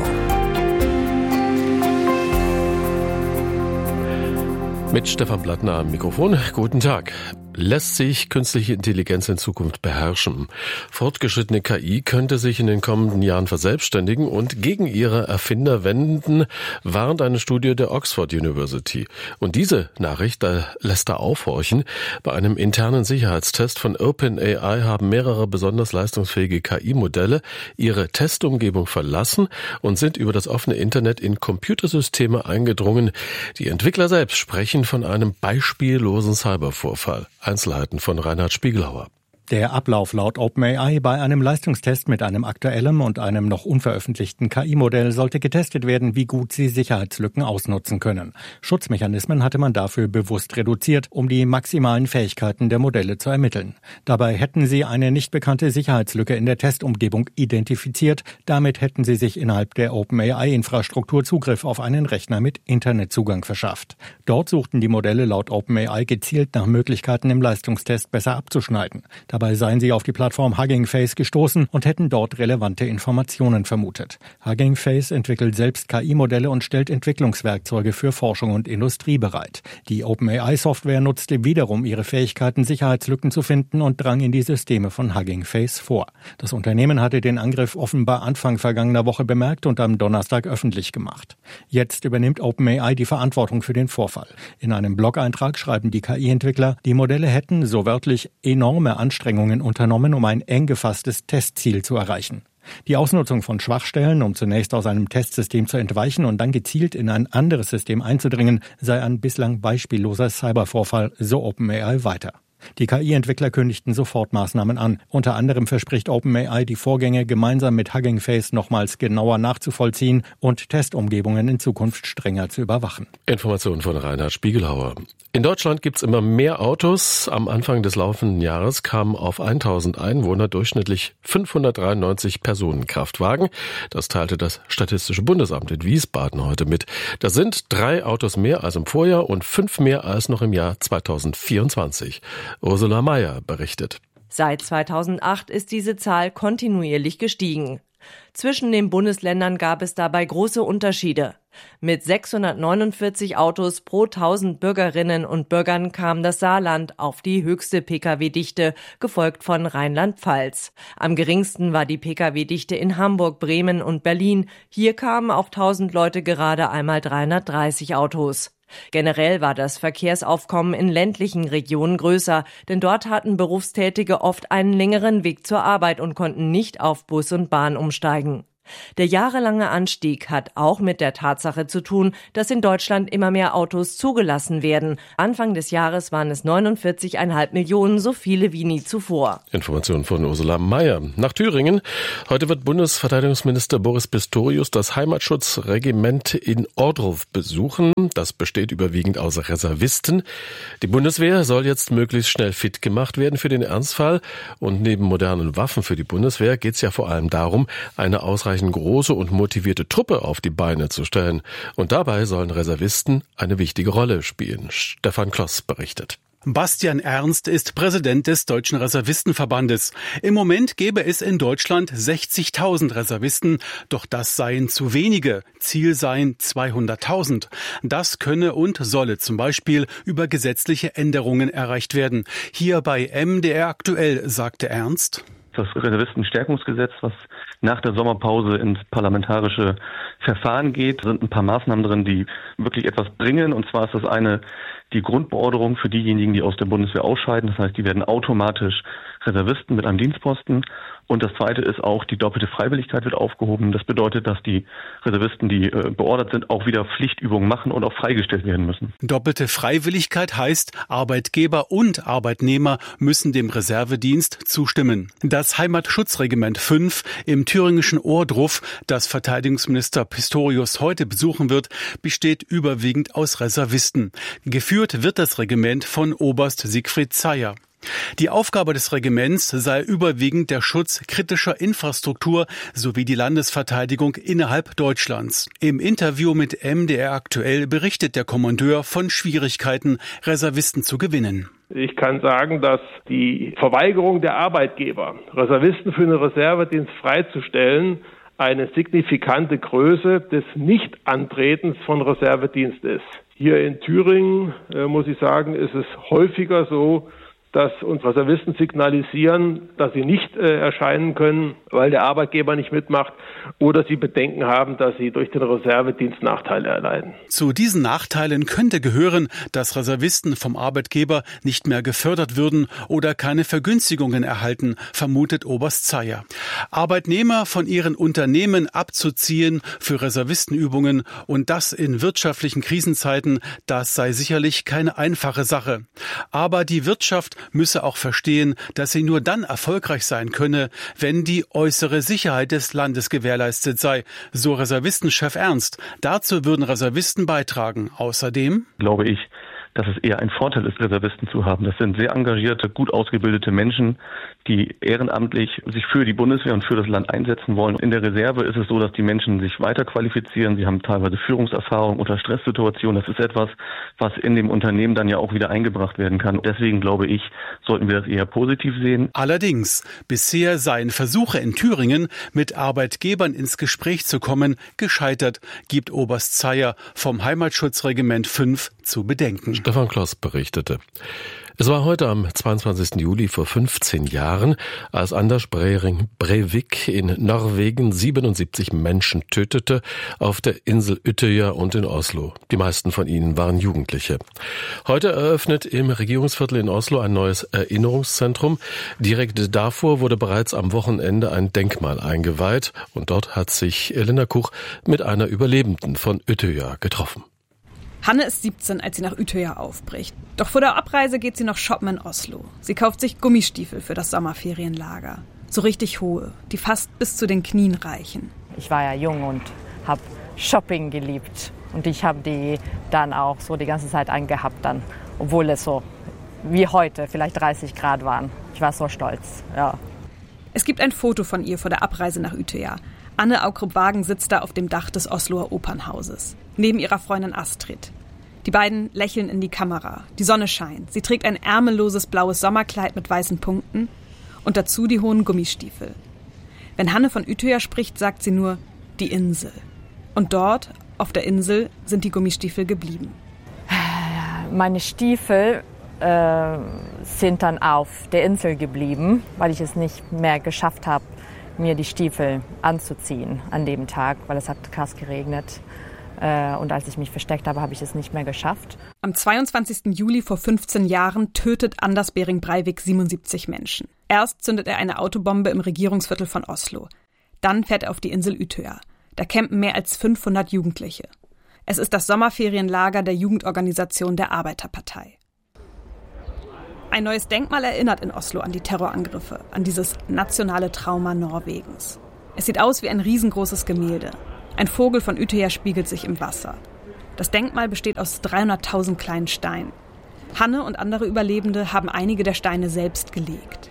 Mit Stefan Blattner am Mikrofon. Guten Tag. Lässt sich künstliche Intelligenz in Zukunft beherrschen? Fortgeschrittene K I könnte sich in den kommenden Jahren verselbstständigen und gegen ihre Erfinder wenden, warnt eine Studie der Oxford University. Und diese Nachricht da lässt da aufhorchen. Bei einem internen Sicherheitstest von OpenAI haben mehrere besonders leistungsfähige K I-Modelle ihre Testumgebung verlassen und sind über das offene Internet in Computersysteme eingedrungen. Die Entwickler selbst sprechen von einem beispiellosen Cybervorfall. Einzelheiten von Reinhard Spiegelhauer. Der Ablauf laut OpenAI bei einem Leistungstest mit einem aktuellen und einem noch unveröffentlichten K I-Modell sollte getestet werden, wie gut sie Sicherheitslücken ausnutzen können. Schutzmechanismen hatte man dafür bewusst reduziert, um die maximalen Fähigkeiten der Modelle zu ermitteln. Dabei hätten sie eine nicht bekannte Sicherheitslücke in der Testumgebung identifiziert. Damit hätten sie sich innerhalb der OpenAI-Infrastruktur Zugriff auf einen Rechner mit Internetzugang verschafft. Dort suchten die Modelle laut OpenAI gezielt nach Möglichkeiten, im Leistungstest besser abzuschneiden. Dabei seien sie auf die Plattform Hugging Face gestoßen und hätten dort relevante Informationen vermutet. Hugging Face entwickelt selbst K I-Modelle und stellt Entwicklungswerkzeuge für Forschung und Industrie bereit. Die OpenAI-Software nutzte wiederum ihre Fähigkeiten, Sicherheitslücken zu finden und drang in die Systeme von Hugging Face vor. Das Unternehmen hatte den Angriff offenbar Anfang vergangener Woche bemerkt und am Donnerstag öffentlich gemacht. Jetzt übernimmt OpenAI die Verantwortung für den Vorfall. In einem Blog-Eintrag schreiben die K I-Entwickler, die Modelle hätten, so wörtlich, enorme Anstrengungen unternommen, um ein eng gefasstes Testziel zu erreichen. Die Ausnutzung von Schwachstellen, um zunächst aus einem Testsystem zu entweichen und dann gezielt in ein anderes System einzudringen, sei ein bislang beispielloser Cybervorfall, so OpenAI weiter. Die K I-Entwickler kündigten sofort Maßnahmen an. Unter anderem verspricht OpenAI, die Vorgänge gemeinsam mit Hugging Face nochmals genauer nachzuvollziehen und Testumgebungen in Zukunft strenger zu überwachen. Informationen von Reinhard Spiegelhauer. In Deutschland gibt's immer mehr Autos. Am Anfang des laufenden Jahres kamen auf tausend Einwohner durchschnittlich fünfhundertdreiundneunzig Personenkraftwagen. Das teilte das Statistische Bundesamt in Wiesbaden heute mit. Das sind drei Autos mehr als im Vorjahr und fünf mehr als noch im Jahr zweitausendvierundzwanzig. Ursula Mayer berichtet. Seit zweitausendacht ist diese Zahl kontinuierlich gestiegen. Zwischen den Bundesländern gab es dabei große Unterschiede. Mit sechshundertneunundvierzig Autos pro tausend Bürgerinnen und Bürgern kam das Saarland auf die höchste Pkw-Dichte, gefolgt von Rheinland-Pfalz. Am geringsten war die Pkw-Dichte in Hamburg, Bremen und Berlin. Hier kamen auf tausend Leute gerade einmal dreihundertdreißig Autos. Generell war das Verkehrsaufkommen in ländlichen Regionen größer, denn dort hatten Berufstätige oft einen längeren Weg zur Arbeit und konnten nicht auf Bus und Bahn umsteigen. Der jahrelange Anstieg hat auch mit der Tatsache zu tun, dass in Deutschland immer mehr Autos zugelassen werden. Anfang des Jahres waren es neunundvierzig Komma fünf Millionen, so viele wie nie zuvor. Informationen von Ursula Mayer. Nach Thüringen. Heute wird Bundesverteidigungsminister Boris Pistorius das Heimatschutzregiment in Ohrdruf besuchen. Das besteht überwiegend aus Reservisten. Die Bundeswehr soll jetzt möglichst schnell fit gemacht werden für den Ernstfall. Und neben modernen Waffen für die Bundeswehr geht es ja vor allem darum, eine ausreichend große und motivierte Truppe auf die Beine zu stellen. Und dabei sollen Reservisten eine wichtige Rolle spielen. Stefan Kloss berichtet. Bastian Ernst ist Präsident des Deutschen Reservistenverbandes. Im Moment gäbe es in Deutschland sechzigtausend Reservisten, doch das seien zu wenige. Ziel seien zweihunderttausend. Das könne und solle zum Beispiel über gesetzliche Änderungen erreicht werden. Hier bei M D R aktuell, sagte Ernst. Das Reservistenstärkungsgesetz, was nach der Sommerpause ins parlamentarische Verfahren geht, sind ein paar Maßnahmen drin, die wirklich etwas bringen. Und zwar ist das eine, die Grundbeorderung für diejenigen, die aus der Bundeswehr ausscheiden. Das heißt, die werden automatisch Reservisten mit einem Dienstposten. Und das Zweite ist auch, die doppelte Freiwilligkeit wird aufgehoben. Das bedeutet, dass die Reservisten, die äh, beordert sind, auch wieder Pflichtübungen machen und auch freigestellt werden müssen. Doppelte Freiwilligkeit heißt, Arbeitgeber und Arbeitnehmer müssen dem Reservedienst zustimmen. Das Heimatschutzregiment fünf im thüringischen Ohrdruf, das Verteidigungsminister Pistorius heute besuchen wird, besteht überwiegend aus Reservisten. Geführt wird das Regiment von Oberst Siegfried Zeyer. Die Aufgabe des Regiments sei überwiegend der Schutz kritischer Infrastruktur sowie die Landesverteidigung innerhalb Deutschlands. Im Interview mit M D R aktuell berichtet der Kommandeur von Schwierigkeiten, Reservisten zu gewinnen. Ich kann sagen, dass die Verweigerung der Arbeitgeber, Reservisten für den Reservedienst freizustellen, eine signifikante Größe des Nichtantretens von Reservedienst ist. Hier in Thüringen, äh, muss ich sagen, ist es häufiger so, dass uns Reservisten signalisieren, dass sie nicht äh, erscheinen können, weil der Arbeitgeber nicht mitmacht oder sie Bedenken haben, dass sie durch den Reservedienst Nachteile erleiden. Zu diesen Nachteilen könnte gehören, dass Reservisten vom Arbeitgeber nicht mehr gefördert würden oder keine Vergünstigungen erhalten, vermutet Oberst Zeyer. Arbeitnehmer von ihren Unternehmen abzuziehen für Reservistenübungen und das in wirtschaftlichen Krisenzeiten, das sei sicherlich keine einfache Sache. Aber die Wirtschaft müsse auch verstehen, dass sie nur dann erfolgreich sein könne, wenn die äußere Sicherheit des Landes gewährleistet sei, so Reservistenchef Ernst. Dazu würden Reservisten beitragen. Außerdem glaube ich, dass es eher ein Vorteil ist, Reservisten zu haben. Das sind sehr engagierte, gut ausgebildete Menschen, die ehrenamtlich sich für die Bundeswehr und für das Land einsetzen wollen. In der Reserve ist es so, dass die Menschen sich weiter qualifizieren. Sie haben teilweise Führungserfahrung unter Stresssituationen. Das ist etwas, was in dem Unternehmen dann ja auch wieder eingebracht werden kann. Deswegen glaube ich, sollten wir das eher positiv sehen. Allerdings, bisher seien Versuche in Thüringen, mit Arbeitgebern ins Gespräch zu kommen, gescheitert, gibt Oberst Zeyer vom Heimatschutzregiment fünf zu bedenken. Stefan Kloss berichtete. Es war heute am zweiundzwanzigsten Juli vor fünfzehn Jahren, als Anders Breivik in Norwegen siebenundsiebzig Menschen tötete, auf der Insel Utøya und in Oslo. Die meisten von ihnen waren Jugendliche. Heute eröffnet im Regierungsviertel in Oslo ein neues Erinnerungszentrum. Direkt davor wurde bereits am Wochenende ein Denkmal eingeweiht und dort hat sich Elena Kuch mit einer Überlebenden von Utøya getroffen. Hanne ist siebzehn, als sie nach Utøya aufbricht. Doch vor der Abreise geht sie noch shoppen in Oslo. Sie kauft sich Gummistiefel für das Sommerferienlager. So richtig hohe, die fast bis zu den Knien reichen. Ich war ja jung und habe Shopping geliebt. Und ich habe die dann auch so die ganze Zeit angehabt, dann, obwohl es so wie heute vielleicht dreißig Grad waren. Ich war so stolz, ja. Es gibt ein Foto von ihr vor der Abreise nach Utøya. Anne Aukrup-Wagen sitzt da auf dem Dach des Osloer Opernhauses, neben ihrer Freundin Astrid. Die beiden lächeln in die Kamera. Die Sonne scheint. Sie trägt ein ärmelloses blaues Sommerkleid mit weißen Punkten und dazu die hohen Gummistiefel. Wenn Hanne von Utøya spricht, sagt sie nur, die Insel. Und dort, auf der Insel, sind die Gummistiefel geblieben. Meine Stiefel äh, sind dann auf der Insel geblieben, weil ich es nicht mehr geschafft habe, mir die Stiefel anzuziehen an dem Tag, weil es hat krass geregnet. Und als ich mich versteckt habe, habe ich es nicht mehr geschafft. Am zweiundzwanzigsten Juli vor fünfzehn Jahren tötet Anders Behring Breivik siebenundsiebzig Menschen. Erst zündet er eine Autobombe im Regierungsviertel von Oslo. Dann fährt er auf die Insel Utøya. Da campen mehr als fünfhundert Jugendliche. Es ist das Sommerferienlager der Jugendorganisation der Arbeiterpartei. Ein neues Denkmal erinnert in Oslo an die Terrorangriffe, an dieses nationale Trauma Norwegens. Es sieht aus wie ein riesengroßes Gemälde. Ein Vogel von Utøya spiegelt sich im Wasser. Das Denkmal besteht aus dreihunderttausend kleinen Steinen. Hanne und andere Überlebende haben einige der Steine selbst gelegt.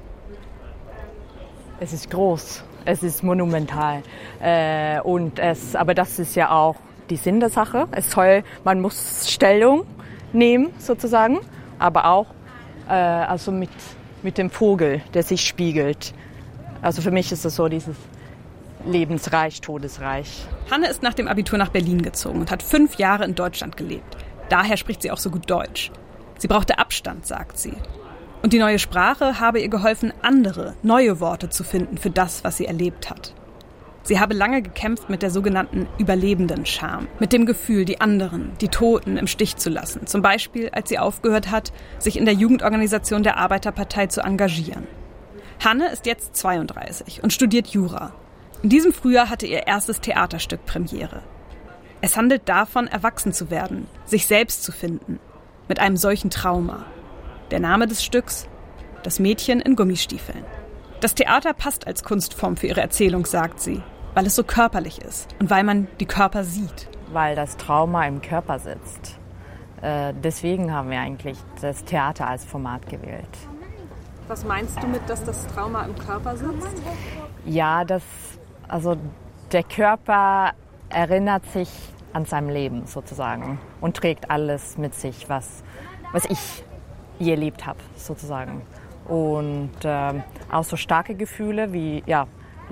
Es ist groß, es ist monumental. Äh, und es, aber das ist ja auch die Sinn der Sache. Es soll, man muss Stellung nehmen sozusagen, aber auch äh, also mit, mit dem Vogel, der sich spiegelt. Also für mich ist es so dieses lebensreich, todesreich. Hanne ist nach dem Abitur nach Berlin gezogen und hat fünf Jahre in Deutschland gelebt. Daher spricht sie auch so gut Deutsch. Sie brauchte Abstand, sagt sie. Und die neue Sprache habe ihr geholfen, andere, neue Worte zu finden für das, was sie erlebt hat. Sie habe lange gekämpft mit der sogenannten Überlebenden-Scham, mit dem Gefühl, die anderen, die Toten im Stich zu lassen. Zum Beispiel, als sie aufgehört hat, sich in der Jugendorganisation der Arbeiterpartei zu engagieren. Hanne ist jetzt zweiunddreißig und studiert Jura. In diesem Frühjahr hatte ihr erstes Theaterstück Premiere. Es handelt davon, erwachsen zu werden, sich selbst zu finden, mit einem solchen Trauma. Der Name des Stücks: Das Mädchen in Gummistiefeln. Das Theater passt als Kunstform für ihre Erzählung, sagt sie, weil es so körperlich ist und weil man die Körper sieht. Weil das Trauma im Körper sitzt. Äh, deswegen haben wir eigentlich das Theater als Format gewählt. Was meinst du mit, dass das Trauma im Körper sitzt? Ja, das, also der Körper erinnert sich an sein Leben sozusagen und trägt alles mit sich, was, was ich je erlebt habe sozusagen. Und äh, auch so starke Gefühle wie ja,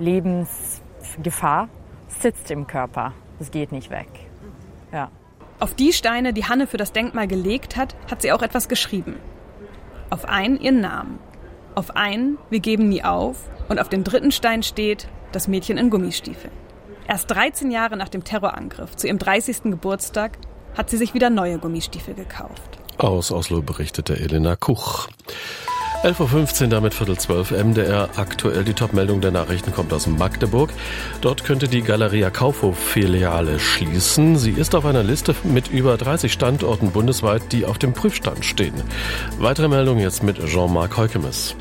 Lebensgefahr sitzt im Körper. Das geht nicht weg. Ja. Auf die Steine, die Hanne für das Denkmal gelegt hat, hat sie auch etwas geschrieben. Auf einen ihren Namen. Auf einen, wir geben nie auf. Und auf dem dritten Stein steht, das Mädchen in Gummistiefeln. Erst dreizehn Jahre nach dem Terrorangriff, zu ihrem dreißigsten Geburtstag, hat sie sich wieder neue Gummistiefel gekauft. Aus Oslo berichtete Elena Kuch. elf Uhr fünfzehn, damit Viertel zwölf, M D R aktuell. Die Top-Meldung der Nachrichten kommt aus Magdeburg. Dort könnte die Galeria Kaufhof-Filiale schließen. Sie ist auf einer Liste mit über dreißig Standorten bundesweit, die auf dem Prüfstand stehen. Weitere Meldung jetzt mit Jean-Marc Heukemes.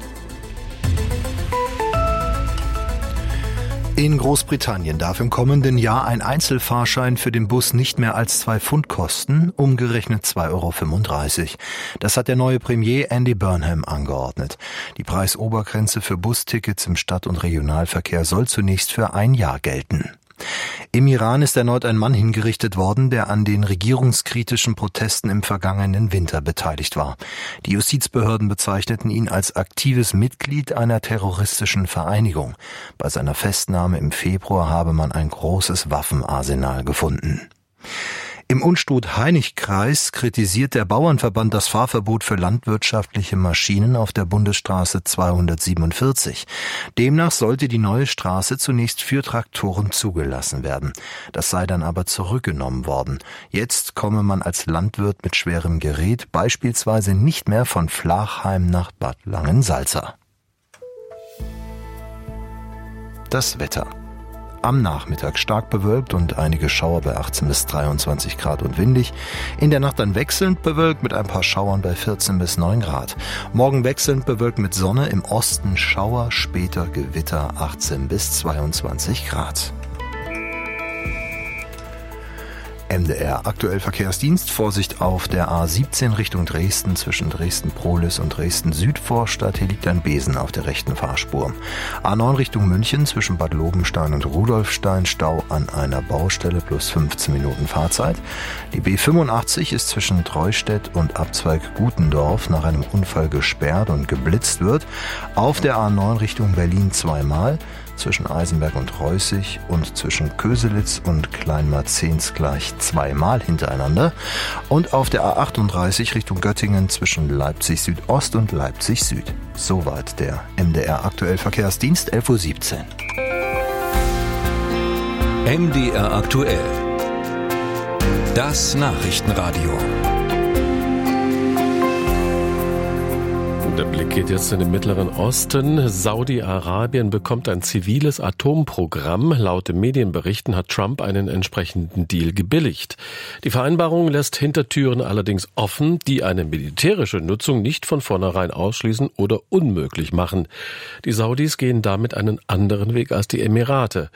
In Großbritannien darf im kommenden Jahr ein Einzelfahrschein für den Bus nicht mehr als zwei Pfund kosten, umgerechnet zwei Euro fünfunddreißig. Das hat der neue Premier Andy Burnham angeordnet. Die Preisobergrenze für Bustickets im Stadt- und Regionalverkehr soll zunächst für ein Jahr gelten. Im Iran ist erneut ein Mann hingerichtet worden, der an den regierungskritischen Protesten im vergangenen Winter beteiligt war. Die Justizbehörden bezeichneten ihn als aktives Mitglied einer terroristischen Vereinigung. Bei seiner Festnahme im Februar habe man ein großes Waffenarsenal gefunden. Im Unstrut-Hainich-Kreis kritisiert der Bauernverband das Fahrverbot für landwirtschaftliche Maschinen auf der Bundesstraße zweihundertsiebenundvierzig. Demnach sollte die neue Straße zunächst für Traktoren zugelassen werden. Das sei dann aber zurückgenommen worden. Jetzt komme man als Landwirt mit schwerem Gerät beispielsweise nicht mehr von Flachheim nach Bad Langensalza. Das Wetter. Am Nachmittag stark bewölkt und einige Schauer bei achtzehn bis dreiundzwanzig Grad und windig. In der Nacht dann wechselnd bewölkt mit ein paar Schauern bei vierzehn bis neun Grad. Morgen wechselnd bewölkt mit Sonne, im Osten Schauer, später Gewitter achtzehn bis zweiundzwanzig Grad. M D R aktuell Verkehrsdienst. Vorsicht auf der A siebzehn Richtung Dresden zwischen Dresden-Prohlis und Dresden-Südvorstadt. Hier liegt ein Besen auf der rechten Fahrspur. A neun Richtung München zwischen Bad Lobenstein und Rudolfstein. Stau an einer Baustelle plus fünfzehn Minuten Fahrzeit. Die B fünfundachtzig ist zwischen Treustedt und Abzweig Gutendorf nach einem Unfall gesperrt und geblitzt wird. Auf der A neun Richtung Berlin zweimal. Zwischen Eisenberg und Reußig und zwischen Köselitz und Kleinmarzens gleich zweimal hintereinander. Und auf der A achtunddreißig Richtung Göttingen zwischen Leipzig Südost und Leipzig Süd. Soweit der M D R aktuell Verkehrsdienst, elf Uhr siebzehn. M D R aktuell. Das Nachrichtenradio. Der Blick geht jetzt in den Mittleren Osten. Saudi-Arabien bekommt ein ziviles Atomprogramm. Laut den Medienberichten hat Trump einen entsprechenden Deal gebilligt. Die Vereinbarung lässt Hintertüren allerdings offen, die eine militärische Nutzung nicht von vornherein ausschließen oder unmöglich machen. Die Saudis gehen damit einen anderen Weg als die Emirate.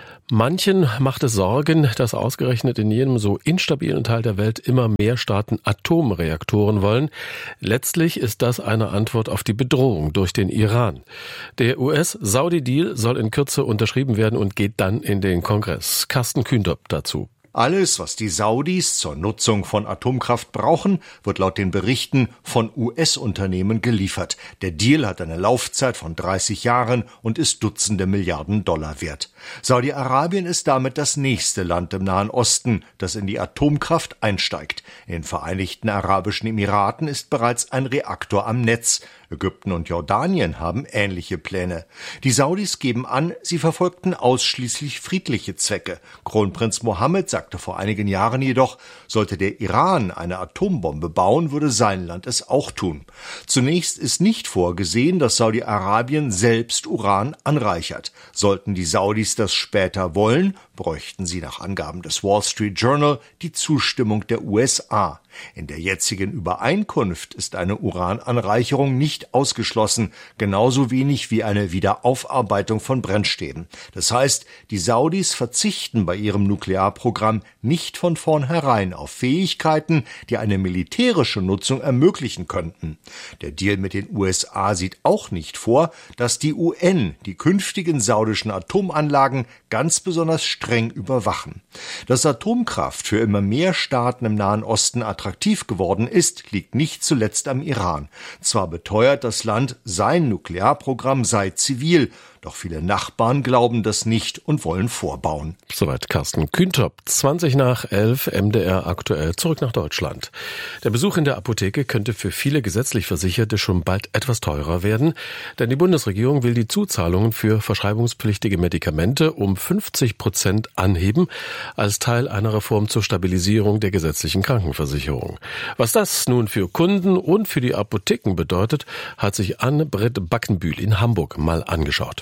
Manchen macht es Sorgen, dass ausgerechnet in jedem so instabilen Teil der Welt immer mehr Staaten Atomreaktoren wollen. Letztlich ist das eine Antwort auf die Bedrohung durch den Iran. Der U S-Saudi-Deal soll in Kürze unterschrieben werden und geht dann in den Kongress. Carsten Kühndop dazu. Alles, was die Saudis zur Nutzung von Atomkraft brauchen, wird laut den Berichten von U S-Unternehmen geliefert. Der Deal hat eine Laufzeit von dreißig Jahren und ist Dutzende Milliarden Dollar wert. Saudi-Arabien ist damit das nächste Land im Nahen Osten, das in die Atomkraft einsteigt. In den Vereinigten Arabischen Emiraten ist bereits ein Reaktor am Netz. Ägypten und Jordanien haben ähnliche Pläne. Die Saudis geben an, sie verfolgten ausschließlich friedliche Zwecke. Kronprinz Mohammed sagte vor einigen Jahren jedoch, sollte der Iran eine Atombombe bauen, würde sein Land es auch tun. Zunächst ist nicht vorgesehen, dass Saudi-Arabien selbst Uran anreichert. Sollten die Saudis das später wollen, bräuchten sie nach Angaben des Wall Street Journal die Zustimmung der U S A. In der jetzigen Übereinkunft ist eine Urananreicherung nicht ausgeschlossen, genauso wenig wie eine Wiederaufarbeitung von Brennstäben. Das heißt, die Saudis verzichten bei ihrem Nuklearprogramm nicht von vornherein auf Fähigkeiten, die eine militärische Nutzung ermöglichen könnten. Der Deal mit den U S A sieht auch nicht vor, dass die U N die künftigen saudischen Atomanlagen ganz besonders streng überwachen. Dass Atomkraft für immer mehr Staaten im Nahen Osten attraktiv geworden ist, liegt nicht zuletzt am Iran. Zwar beteuert das Land, sein Nuklearprogramm sei zivil, doch viele Nachbarn glauben das nicht und wollen vorbauen. Soweit Carsten Kühntop. zwanzig nach elf, M D R aktuell, zurück nach Deutschland. Der Besuch in der Apotheke könnte für viele gesetzlich Versicherte schon bald etwas teurer werden, denn die Bundesregierung will die Zuzahlungen für verschreibungspflichtige Medikamente um fünfzig Prozent anheben, als Teil einer Reform zur Stabilisierung der gesetzlichen Krankenversicherung. Was das nun für Kunden und für die Apotheken bedeutet, hat sich Anne-Britt Backenbühl in Hamburg mal angeschaut.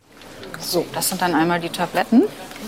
So, das sind dann einmal die Tabletten.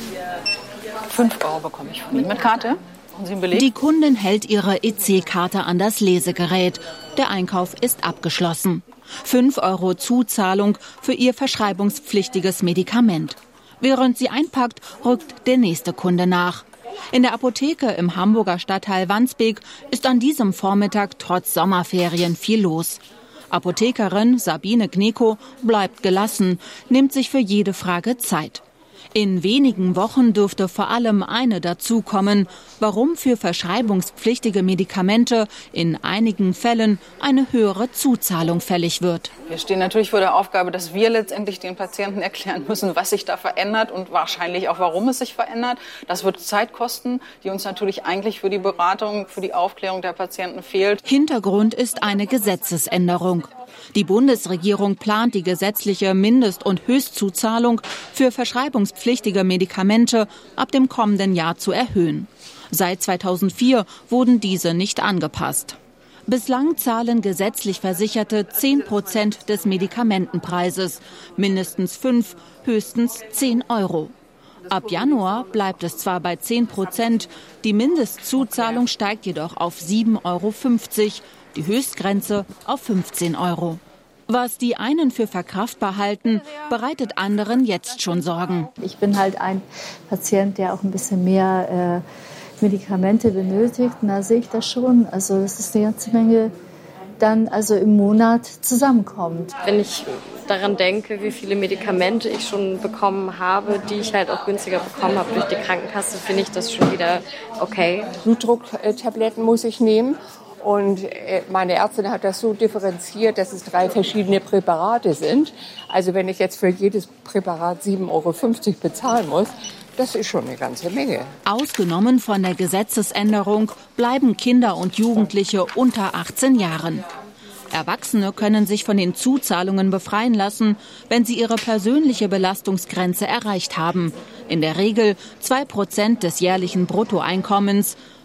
fünf Euro bekomme ich von Ihnen mit Karte. Die Kundin hält ihre E C-Karte an das Lesegerät. Der Einkauf ist abgeschlossen. fünf Euro Zuzahlung für ihr verschreibungspflichtiges Medikament. Während sie einpackt, rückt der nächste Kunde nach. In der Apotheke im Hamburger Stadtteil Wandsbek ist an diesem Vormittag trotz Sommerferien viel los. Apothekerin Sabine Gneko bleibt gelassen, nimmt sich für jede Frage Zeit. In wenigen Wochen dürfte vor allem eine dazukommen, warum für verschreibungspflichtige Medikamente in einigen Fällen eine höhere Zuzahlung fällig wird. Wir stehen natürlich vor der Aufgabe, dass wir letztendlich den Patienten erklären müssen, was sich da verändert und wahrscheinlich auch, warum es sich verändert. Das wird Zeit kosten, die uns natürlich eigentlich für die Beratung, für die Aufklärung der Patienten fehlt. Hintergrund ist eine Gesetzesänderung. Die Bundesregierung plant die gesetzliche Mindest- und Höchstzuzahlung für verschreibungspflichtige Medikamente ab dem kommenden Jahr zu erhöhen. Seit zweitausendvier wurden diese nicht angepasst. Bislang zahlen gesetzlich Versicherte zehn Prozent des Medikamentenpreises, mindestens fünf, höchstens zehn Euro. Ab Januar bleibt es zwar bei zehn Prozent, die Mindestzuzahlung steigt jedoch auf sieben Euro fünfzig, die Höchstgrenze auf fünfzehn Euro. Was die einen für verkraftbar halten, bereitet anderen jetzt schon Sorgen. Ich bin halt ein Patient, der auch ein bisschen mehr äh, Medikamente benötigt. Und da sehe ich das schon. Also das ist eine ganze Menge dann also im Monat zusammenkommt. Wenn ich daran denke, wie viele Medikamente ich schon bekommen habe, die ich halt auch günstiger bekommen habe durch die Krankenkasse, finde ich das schon wieder okay. Blutdrucktabletten muss ich nehmen. Und meine Ärztin hat das so differenziert, dass es drei verschiedene Präparate sind. Also wenn ich jetzt für jedes Präparat sieben Euro fünfzig bezahlen muss, das ist schon eine ganze Menge. Ausgenommen von der Gesetzesänderung bleiben Kinder und Jugendliche unter achtzehn Jahren. Erwachsene können sich von den Zuzahlungen befreien lassen, wenn sie ihre persönliche Belastungsgrenze erreicht haben. In der Regel zwei Prozent des jährlichen Bruttoeinkommens.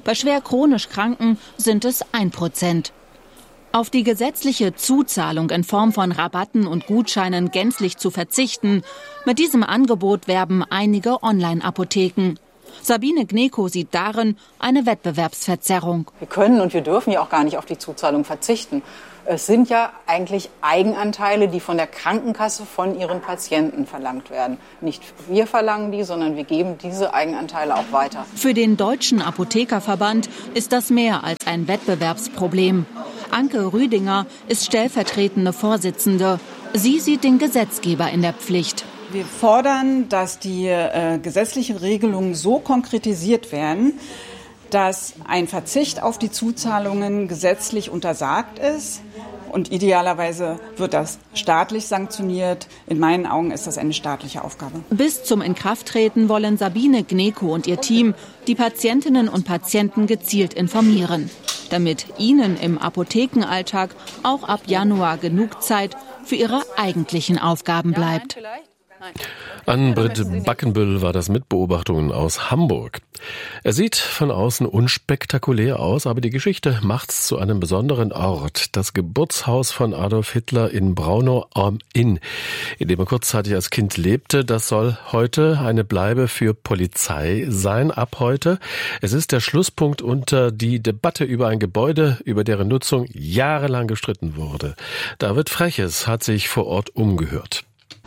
Bei schwer chronisch Kranken sind es ein Prozent. Auf die gesetzliche Zuzahlung in Form von Rabatten und Gutscheinen gänzlich zu verzichten, mit diesem Angebot werben einige Online-Apotheken. Sabine Gneko sieht darin eine Wettbewerbsverzerrung. Wir können und wir dürfen ja auch gar nicht auf die Zuzahlung verzichten. Es sind ja eigentlich Eigenanteile, die von der Krankenkasse von ihren Patienten verlangt werden. Nicht wir verlangen die, sondern wir geben diese Eigenanteile auch weiter. Für den Deutschen Apothekerverband ist das mehr als ein Wettbewerbsproblem. Anke Rüdinger ist stellvertretende Vorsitzende. Sie sieht den Gesetzgeber in der Pflicht. Wir fordern, dass die äh, gesetzlichen Regelungen so konkretisiert werden, dass ein Verzicht auf die Zuzahlungen gesetzlich untersagt ist. Und idealerweise wird das staatlich sanktioniert. In meinen Augen ist das eine staatliche Aufgabe. Bis zum Inkrafttreten wollen Sabine Gneko und ihr Team die Patientinnen und Patienten gezielt informieren, damit ihnen im Apothekenalltag auch ab Januar genug Zeit für ihre eigentlichen Aufgaben bleibt. Ann-Britt Backenbüll war das mit Beobachtungen aus Hamburg. Er sieht von außen unspektakulär aus, aber die Geschichte macht's zu einem besonderen Ort. Das Geburtshaus von Adolf Hitler in Braunau am Inn, in dem er kurzzeitig als Kind lebte. Das soll heute eine Bleibe für Polizei sein, ab heute. Es ist der Schlusspunkt unter die Debatte über ein Gebäude, über deren Nutzung jahrelang gestritten wurde. David Freches hat sich vor Ort umgehört.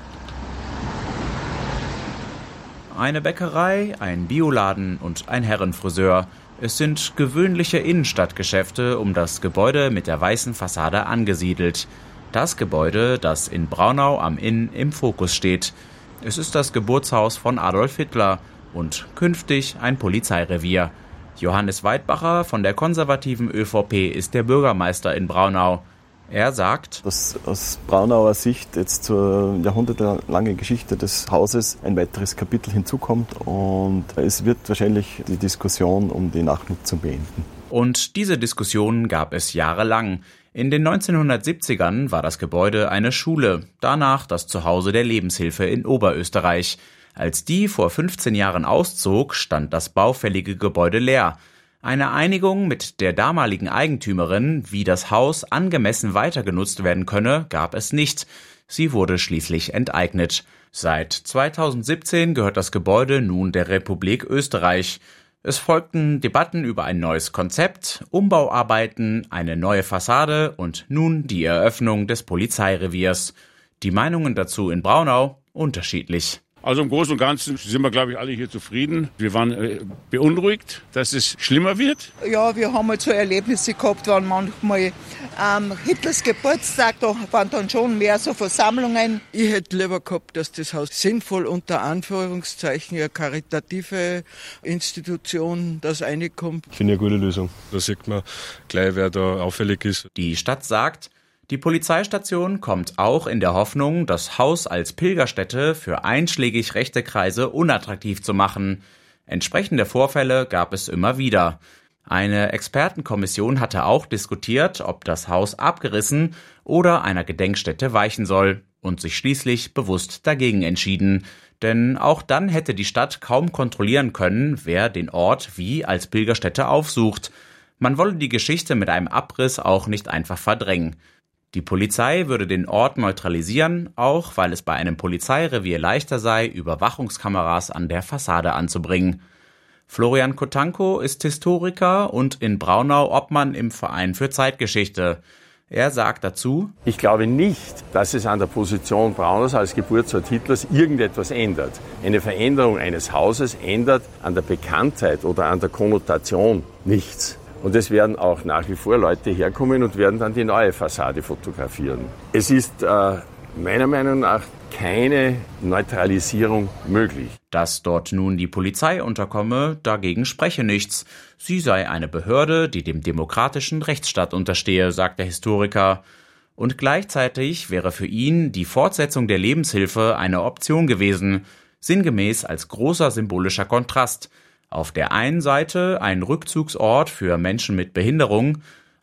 Eine Bäckerei, ein Bioladen und ein Herrenfriseur. Es sind gewöhnliche Innenstadtgeschäfte um das Gebäude mit der weißen Fassade angesiedelt. Das Gebäude, das in Braunau am Inn im Fokus steht. Es ist das Geburtshaus von Adolf Hitler und künftig ein Polizeirevier. Johannes Weidbacher von der konservativen ÖVP ist der Bürgermeister in Braunau. Er sagt, dass aus Braunauer Sicht jetzt zur jahrhundertelangen Geschichte des Hauses ein weiteres Kapitel hinzukommt und es wird wahrscheinlich die Diskussion um die Nachnutzung beenden. Und diese Diskussion gab es jahrelang. In den neunzehnhundertsiebzigern war das Gebäude eine Schule, danach das Zuhause der Lebenshilfe in Oberösterreich. Als die vor fünfzehn Jahren auszog, stand das baufällige Gebäude leer. Eine Einigung mit der damaligen Eigentümerin, wie das Haus angemessen weiter genutzt werden könne, gab es nicht. Sie wurde schließlich enteignet. Seit zweitausendsiebzehn gehört das Gebäude nun der Republik Österreich. Es folgten Debatten über ein neues Konzept, Umbauarbeiten, eine neue Fassade und nun die Eröffnung des Polizeireviers. Die Meinungen dazu in Braunau unterschiedlich. Also im Großen und Ganzen sind wir, glaube ich, alle hier zufrieden. Wir waren äh, beunruhigt, dass es schlimmer wird. Ja, wir haben halt so Erlebnisse gehabt, waren manchmal ähm, Hitlers Geburtstag, da waren dann schon mehr so Versammlungen. Ich hätte lieber gehabt, dass das Haus sinnvoll unter Anführungszeichen eine karitative Institution das reinkommt. Ich finde eine gute Lösung. Da sieht man gleich, wer da auffällig ist. Die Stadt sagt, die Polizeistation kommt auch in der Hoffnung, das Haus als Pilgerstätte für einschlägig rechte Kreise unattraktiv zu machen. Entsprechende Vorfälle gab es immer wieder. Eine Expertenkommission hatte auch diskutiert, ob das Haus abgerissen oder einer Gedenkstätte weichen soll und sich schließlich bewusst dagegen entschieden. Denn auch dann hätte die Stadt kaum kontrollieren können, wer den Ort wie als Pilgerstätte aufsucht. Man wolle die Geschichte mit einem Abriss auch nicht einfach verdrängen. Die Polizei würde den Ort neutralisieren, auch weil es bei einem Polizeirevier leichter sei, Überwachungskameras an der Fassade anzubringen. Florian Kotanko ist Historiker und in Braunau Obmann im Verein für Zeitgeschichte. Er sagt dazu: Ich glaube nicht, dass es an der Position Braunaus als Geburtsort Hitlers irgendetwas ändert. Eine Veränderung eines Hauses ändert an der Bekanntheit oder an der Konnotation nichts. Und es werden auch nach wie vor Leute herkommen und werden dann die neue Fassade fotografieren. Es ist äh, meiner Meinung nach keine Neutralisierung möglich. Dass dort nun die Polizei unterkomme, dagegen spreche nichts. Sie sei eine Behörde, die dem demokratischen Rechtsstaat unterstehe, sagt der Historiker. Und gleichzeitig wäre für ihn die Fortsetzung der Lebenshilfe eine Option gewesen, sinngemäß als großer symbolischer Kontrast. Auf der einen Seite ein Rückzugsort für Menschen mit Behinderung,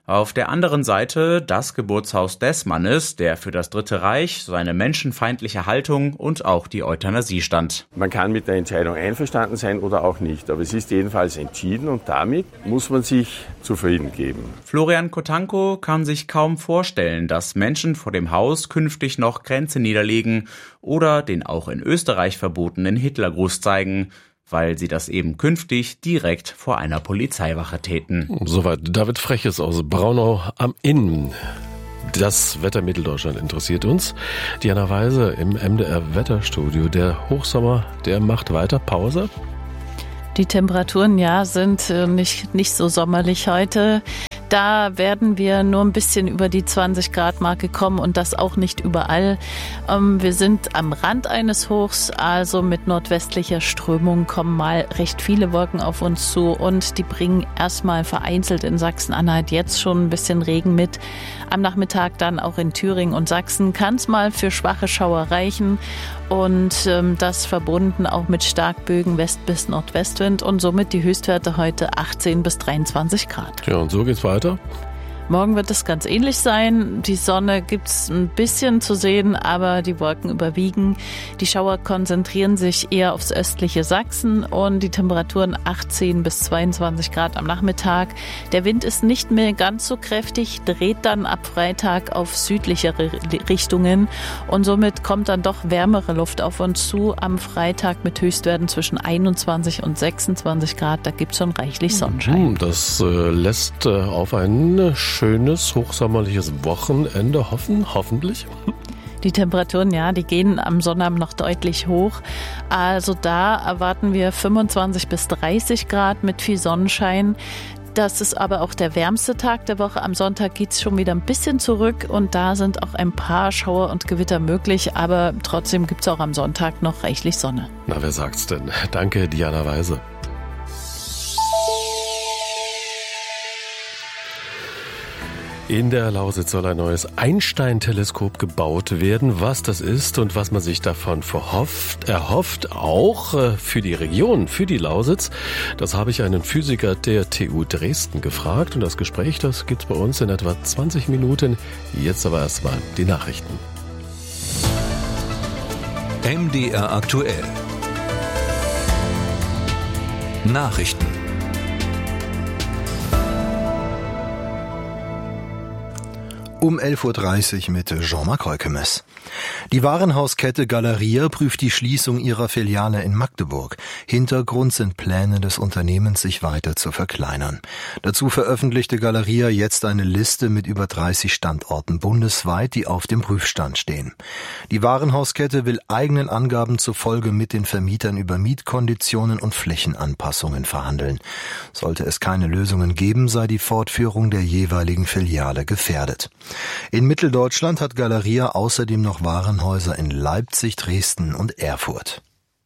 Auf der anderen Seite das Geburtshaus des Mannes, der für das Dritte Reich, seine menschenfeindliche Haltung und auch die Euthanasie stand. Man kann mit der Entscheidung einverstanden sein oder auch nicht, aber es ist jedenfalls entschieden und damit muss man sich zufrieden geben. Florian Kotanko kann sich kaum vorstellen, dass Menschen vor dem Haus künftig noch Grenze niederlegen oder den auch in Österreich verbotenen Hitlergruß zeigen, weil sie das eben künftig direkt vor einer Polizeiwache täten. Soweit David Freches aus Braunau am Inn. Das Wetter Mitteldeutschland interessiert uns. Diana Weise im M D R Wetterstudio. Der Hochsommer, der macht weiter Pause. Die Temperaturen, ja, sind nicht, nicht so sommerlich heute. Da werden wir nur ein bisschen über die zwanzig Grad Marke kommen und das auch nicht überall. Wir sind am Rand eines Hochs, also mit nordwestlicher Strömung kommen mal recht viele Wolken auf uns zu und die bringen erstmal vereinzelt in Sachsen-Anhalt jetzt schon ein bisschen Regen mit. Am Nachmittag dann auch in Thüringen und Sachsen kann es mal für schwache Schauer reichen und ähm, das verbunden auch mit Starkbögen West- bis Nordwestwind und somit die Höchstwerte heute achtzehn bis dreiundzwanzig Grad. Ja, und so geht's weiter. Morgen wird es ganz ähnlich sein. Die Sonne gibt's ein bisschen zu sehen, aber die Wolken überwiegen. Die Schauer konzentrieren sich eher aufs östliche Sachsen und die Temperaturen achtzehn bis zweiundzwanzig Grad am Nachmittag. Der Wind ist nicht mehr ganz so kräftig, dreht dann ab Freitag auf südlichere Richtungen und somit kommt dann doch wärmere Luft auf uns zu. Am Freitag mit Höchstwerten zwischen einundzwanzig und sechsundzwanzig Grad, da gibt's schon reichlich Sonnenschein. Das äh, lässt äh, auf ein schönes, hochsommerliches Wochenende hoffen, hoffentlich. Die Temperaturen, ja, die gehen am Sonnabend noch deutlich hoch. Also da erwarten wir fünfundzwanzig bis dreißig Grad mit viel Sonnenschein. Das ist aber auch der wärmste Tag der Woche. Am Sonntag geht es schon wieder ein bisschen zurück und da sind auch ein paar Schauer und Gewitter möglich. Aber trotzdem gibt es auch am Sonntag noch reichlich Sonne. Na, wer sagt's denn? Danke, Diana Weise. In der Lausitz soll ein neues Einstein-Teleskop gebaut werden. Was das ist und was man sich davon verhofft, erhofft, auch für die Region, für die Lausitz, das habe ich einen Physiker der T U Dresden gefragt. Und das Gespräch, das gibt's bei uns in etwa zwanzig Minuten. Jetzt aber erstmal die Nachrichten. M D R aktuell. Nachrichten. Um elf Uhr dreißig mit Jean-Marc Reukemes. Die Warenhauskette Galeria prüft die Schließung ihrer Filiale in Magdeburg. Hintergrund sind Pläne des Unternehmens, sich weiter zu verkleinern. Dazu veröffentlichte Galeria jetzt eine Liste mit über dreißig Standorten bundesweit, die auf dem Prüfstand stehen. Die Warenhauskette will eigenen Angaben zufolge mit den Vermietern über Mietkonditionen und Flächenanpassungen verhandeln. Sollte es keine Lösungen geben, sei die Fortführung der jeweiligen Filiale gefährdet. In Mitteldeutschland hat Galeria außerdem noch Warenhäuser in Leipzig, Dresden und Erfurt.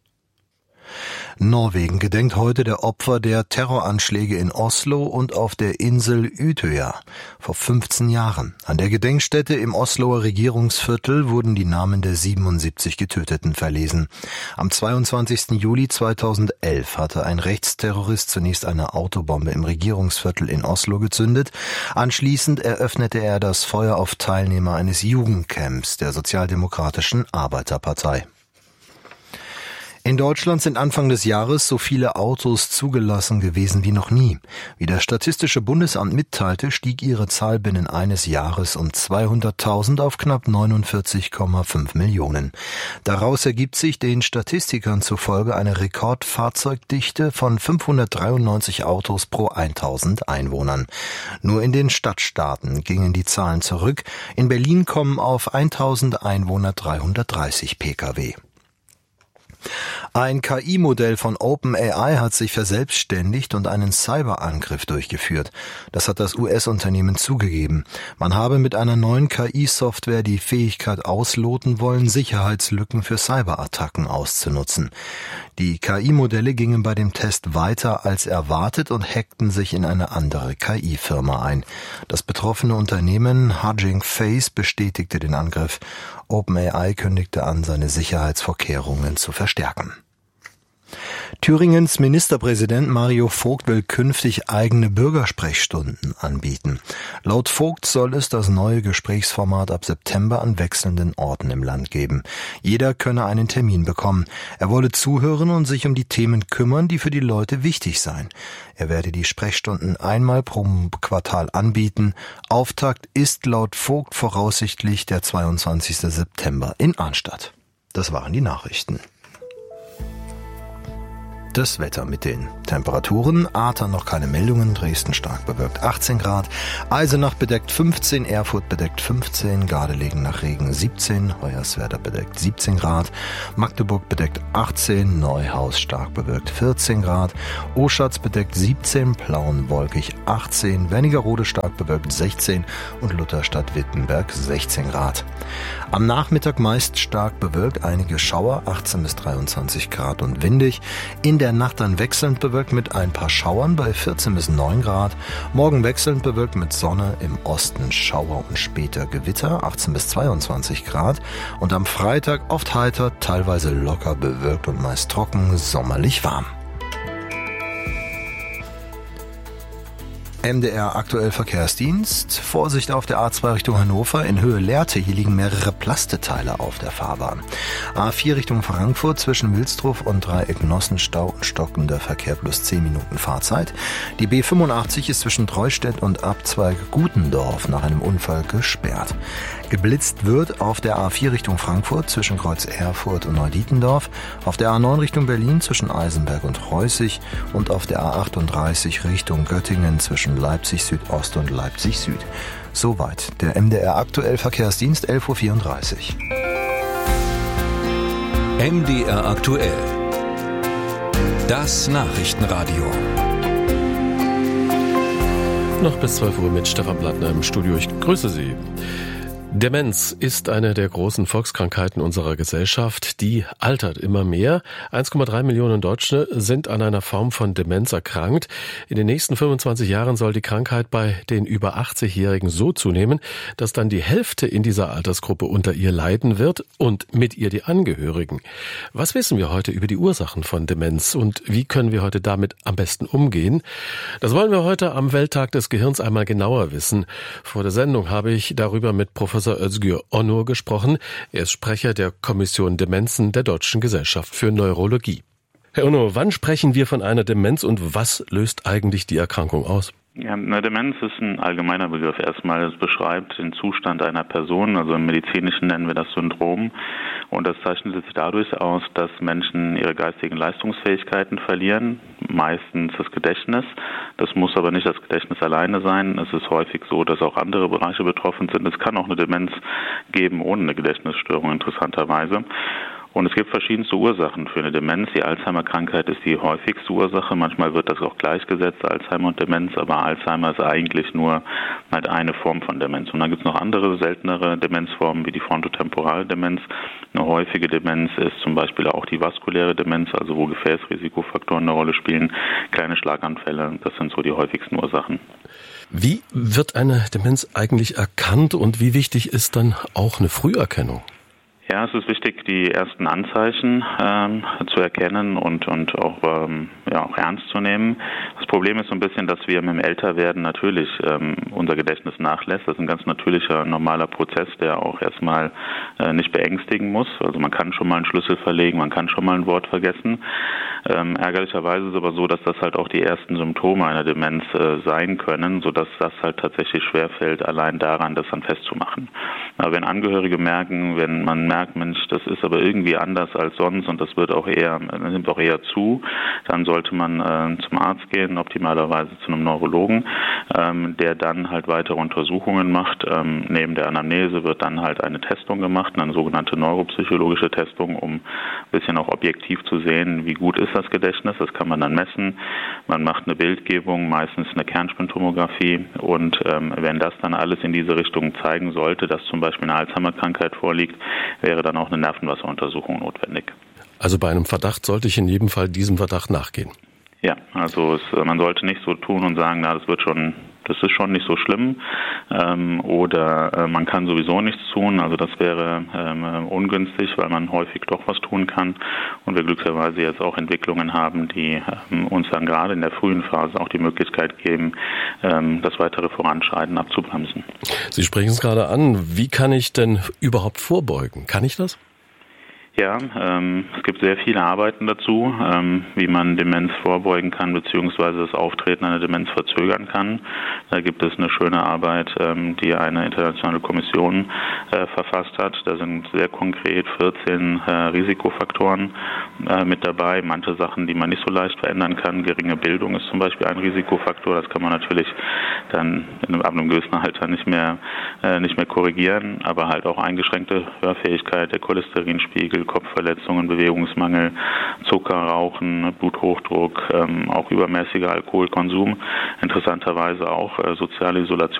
Norwegen gedenkt heute der Opfer der Terroranschläge in Oslo und auf der Insel Utøya vor fünfzehn Jahren. An der Gedenkstätte im Osloer Regierungsviertel wurden die Namen der siebenundsiebzig Getöteten verlesen. Am zweiundzwanzigsten Juli zweitausendelf hatte ein Rechtsterrorist zunächst eine Autobombe im Regierungsviertel in Oslo gezündet. Anschließend eröffnete er das Feuer auf Teilnehmer eines Jugendcamps der Sozialdemokratischen Arbeiterpartei. In Deutschland sind Anfang des Jahres so viele Autos zugelassen gewesen wie noch nie. Wie das Statistische Bundesamt mitteilte, stieg ihre Zahl binnen eines Jahres um zweihunderttausend auf knapp neunundvierzig Komma fünf Millionen. Daraus ergibt sich den Statistikern zufolge eine Rekordfahrzeugdichte von fünfhundertdreiundneunzig Autos pro tausend Einwohnern. Nur in den Stadtstaaten gingen die Zahlen zurück. In Berlin kommen auf tausend Einwohner dreihundertdreißig Pkw. Ein K I-Modell von OpenAI hat sich verselbstständigt und einen Cyberangriff durchgeführt. Das hat das U S-Unternehmen zugegeben. Man habe mit einer neuen K I-Software die Fähigkeit ausloten wollen, Sicherheitslücken für Cyberattacken auszunutzen. Die K I-Modelle gingen bei dem Test weiter als erwartet und hackten sich in eine andere K I-Firma ein. Das betroffene Unternehmen Hugging Face bestätigte den Angriff. OpenAI kündigte an, seine Sicherheitsvorkehrungen zu verstärken. Thüringens Ministerpräsident Mario Vogt will künftig eigene Bürgersprechstunden anbieten. Laut Vogt soll es das neue Gesprächsformat ab September an wechselnden Orten im Land geben. Jeder könne einen Termin bekommen. Er wolle zuhören und sich um die Themen kümmern, die für die Leute wichtig seien. Er werde die Sprechstunden einmal pro Quartal anbieten. Auftakt ist laut Vogt voraussichtlich der zweiundzwanzigsten September in Arnstadt. Das waren die Nachrichten. Das Wetter mit den Temperaturen. Ahrtal noch keine Meldungen, Dresden stark bewölkt achtzehn Grad, Eisenach bedeckt fünfzehn, Erfurt bedeckt fünfzehn, Gardelegen nach Regen siebzehn, Hoyerswerda bedeckt siebzehn Grad, Magdeburg bedeckt achtzehn, Neuhaus stark bewölkt vierzehn Grad, Oschatz bedeckt siebzehn, Plauen wolkig achtzehn, Wernigerode stark bewölkt sechzehn und Lutherstadt-Wittenberg sechzehn Grad. Am Nachmittag meist stark bewölkt, einige Schauer, achtzehn bis dreiundzwanzig Grad und windig. In der Nacht dann wechselnd bewölkt mit ein paar Schauern bei vierzehn bis neun Grad. Morgen wechselnd bewölkt mit Sonne, im Osten Schauer und später Gewitter, achtzehn bis zweiundzwanzig Grad. Und am Freitag oft heiter, teilweise locker bewölkt und meist trocken, sommerlich warm. M D R aktuell Verkehrsdienst. Vorsicht auf der A zwei Richtung Hannover in Höhe Lehrte. Hier liegen mehrere Plasteteile auf der Fahrbahn. A vier Richtung Frankfurt zwischen Wilsdruff und Dreieck Nossenstau und stockender Verkehr plus zehn Minuten Fahrzeit. Die B fünfundachtzig ist zwischen Treustedt und Abzweig Gutendorf nach einem Unfall gesperrt. Geblitzt wird auf der A vier Richtung Frankfurt zwischen Kreuz Erfurt und Neudietendorf, auf der A neun Richtung Berlin zwischen Eisenberg und Reußig und auf der A achtunddreißig Richtung Göttingen zwischen Leipzig Südost und Leipzig Süd. Soweit der M D R aktuell Verkehrsdienst, elf Uhr vierunddreißig. M D R aktuell. Das Nachrichtenradio. Noch bis zwölf Uhr mit Stefan Blattner im Studio. Ich grüße Sie. Demenz ist eine der großen Volkskrankheiten unserer Gesellschaft. Die altert immer mehr. eins Komma drei Millionen Deutsche sind an einer Form von Demenz erkrankt. In den nächsten fünfundzwanzig Jahren soll die Krankheit bei den über achtzig-Jährigen so zunehmen, dass dann die Hälfte in dieser Altersgruppe unter ihr leiden wird und mit ihr die Angehörigen. Was wissen wir heute über die Ursachen von Demenz und wie können wir heute damit am besten umgehen? Das wollen wir heute am Welttag des Gehirns einmal genauer wissen. Vor der Sendung habe ich darüber mit Professor Özgür Onur gesprochen. Er ist Sprecher der Kommission Demenzen der Deutschen Gesellschaft für Neurologie. Herr Onur, wann sprechen wir von einer Demenz und was löst eigentlich die Erkrankung aus? Ja, eine Demenz ist ein allgemeiner Begriff. Erstmal, es beschreibt den Zustand einer Person, also im Medizinischen nennen wir das Syndrom. Und das zeichnet sich dadurch aus, dass Menschen ihre geistigen Leistungsfähigkeiten verlieren, meistens das Gedächtnis. Das muss aber nicht das Gedächtnis alleine sein. Es ist häufig so, dass auch andere Bereiche betroffen sind. Es kann auch eine Demenz geben ohne eine Gedächtnisstörung, interessanterweise. Und es gibt verschiedenste Ursachen für eine Demenz. Die Alzheimer-Krankheit ist die häufigste Ursache. Manchmal wird das auch gleichgesetzt, Alzheimer und Demenz, aber Alzheimer ist eigentlich nur halt eine Form von Demenz. Und dann gibt es noch andere, seltenere Demenzformen wie die frontotemporale Demenz. Eine häufige Demenz ist zum Beispiel auch die vaskuläre Demenz, also wo Gefäßrisikofaktoren eine Rolle spielen, kleine Schlaganfälle, das sind so die häufigsten Ursachen. Wie wird eine Demenz eigentlich erkannt und wie wichtig ist dann auch eine Früherkennung? Ja, es ist wichtig, die ersten Anzeichen ähm, zu erkennen und und auch ähm, ja auch ernst zu nehmen. Das Problem ist so ein bisschen, dass wir mit dem Älterwerden natürlich ähm, unser Gedächtnis nachlässt. Das ist ein ganz natürlicher, normaler Prozess, der auch erstmal äh, nicht beängstigen muss. Also man kann schon mal einen Schlüssel verlegen, man kann schon mal ein Wort vergessen. Ähm, ärgerlicherweise ist es aber so, dass das halt auch die ersten Symptome einer Demenz äh, sein können, sodass das halt tatsächlich schwerfällt, allein daran das dann festzumachen. Aber wenn Angehörige merken, wenn man merkt, Mensch, das ist aber irgendwie anders als sonst und das wird auch eher, nimmt auch eher zu, dann sollte man äh, zum Arzt gehen, optimalerweise zu einem Neurologen, ähm, der dann halt weitere Untersuchungen macht. Ähm, neben der Anamnese wird dann halt eine Testung gemacht, eine sogenannte neuropsychologische Testung, um ein bisschen auch objektiv zu sehen, wie gut ist das Gedächtnis. Das kann man dann messen. Man macht eine Bildgebung, meistens eine Kernspintomographie und ähm, wenn das dann alles in diese Richtung zeigen sollte, dass zum Beispiel eine Alzheimer-Krankheit vorliegt, wäre dann auch eine Nervenwasseruntersuchung notwendig. Also bei einem Verdacht sollte ich in jedem Fall diesem Verdacht nachgehen? Ja, also es, man sollte nicht so tun und sagen, na, das wird schon das ist schon nicht so schlimm, ähm, oder äh, man kann sowieso nichts tun, also das wäre ähm, ungünstig, weil man häufig doch was tun kann und wir glücklicherweise jetzt auch Entwicklungen haben, die ähm, uns dann gerade in der frühen Phase auch die Möglichkeit geben, ähm, das weitere Voranschreiten abzubremsen. Sie sprechen es gerade an, wie kann ich denn überhaupt vorbeugen? Kann ich das? Ja, ähm, es gibt sehr viele Arbeiten dazu, ähm, wie man Demenz vorbeugen kann, beziehungsweise das Auftreten einer Demenz verzögern kann. Da gibt es eine schöne Arbeit, ähm, die eine internationale Kommission äh, verfasst hat. Da sind sehr konkret vierzehn äh, Risikofaktoren äh, mit dabei. Manche Sachen, die man nicht so leicht verändern kann. Geringe Bildung ist zum Beispiel ein Risikofaktor. Das kann man natürlich dann in einem, ab einem gewissen Alter nicht mehr, äh, nicht mehr korrigieren. Aber halt auch eingeschränkte Hörfähigkeit, der Cholesterinspiegel, Kopfverletzungen, Bewegungsmangel, Zucker, Rauchen, Bluthochdruck, ähm, auch übermäßiger Alkoholkonsum, interessanterweise auch äh, soziale Isolation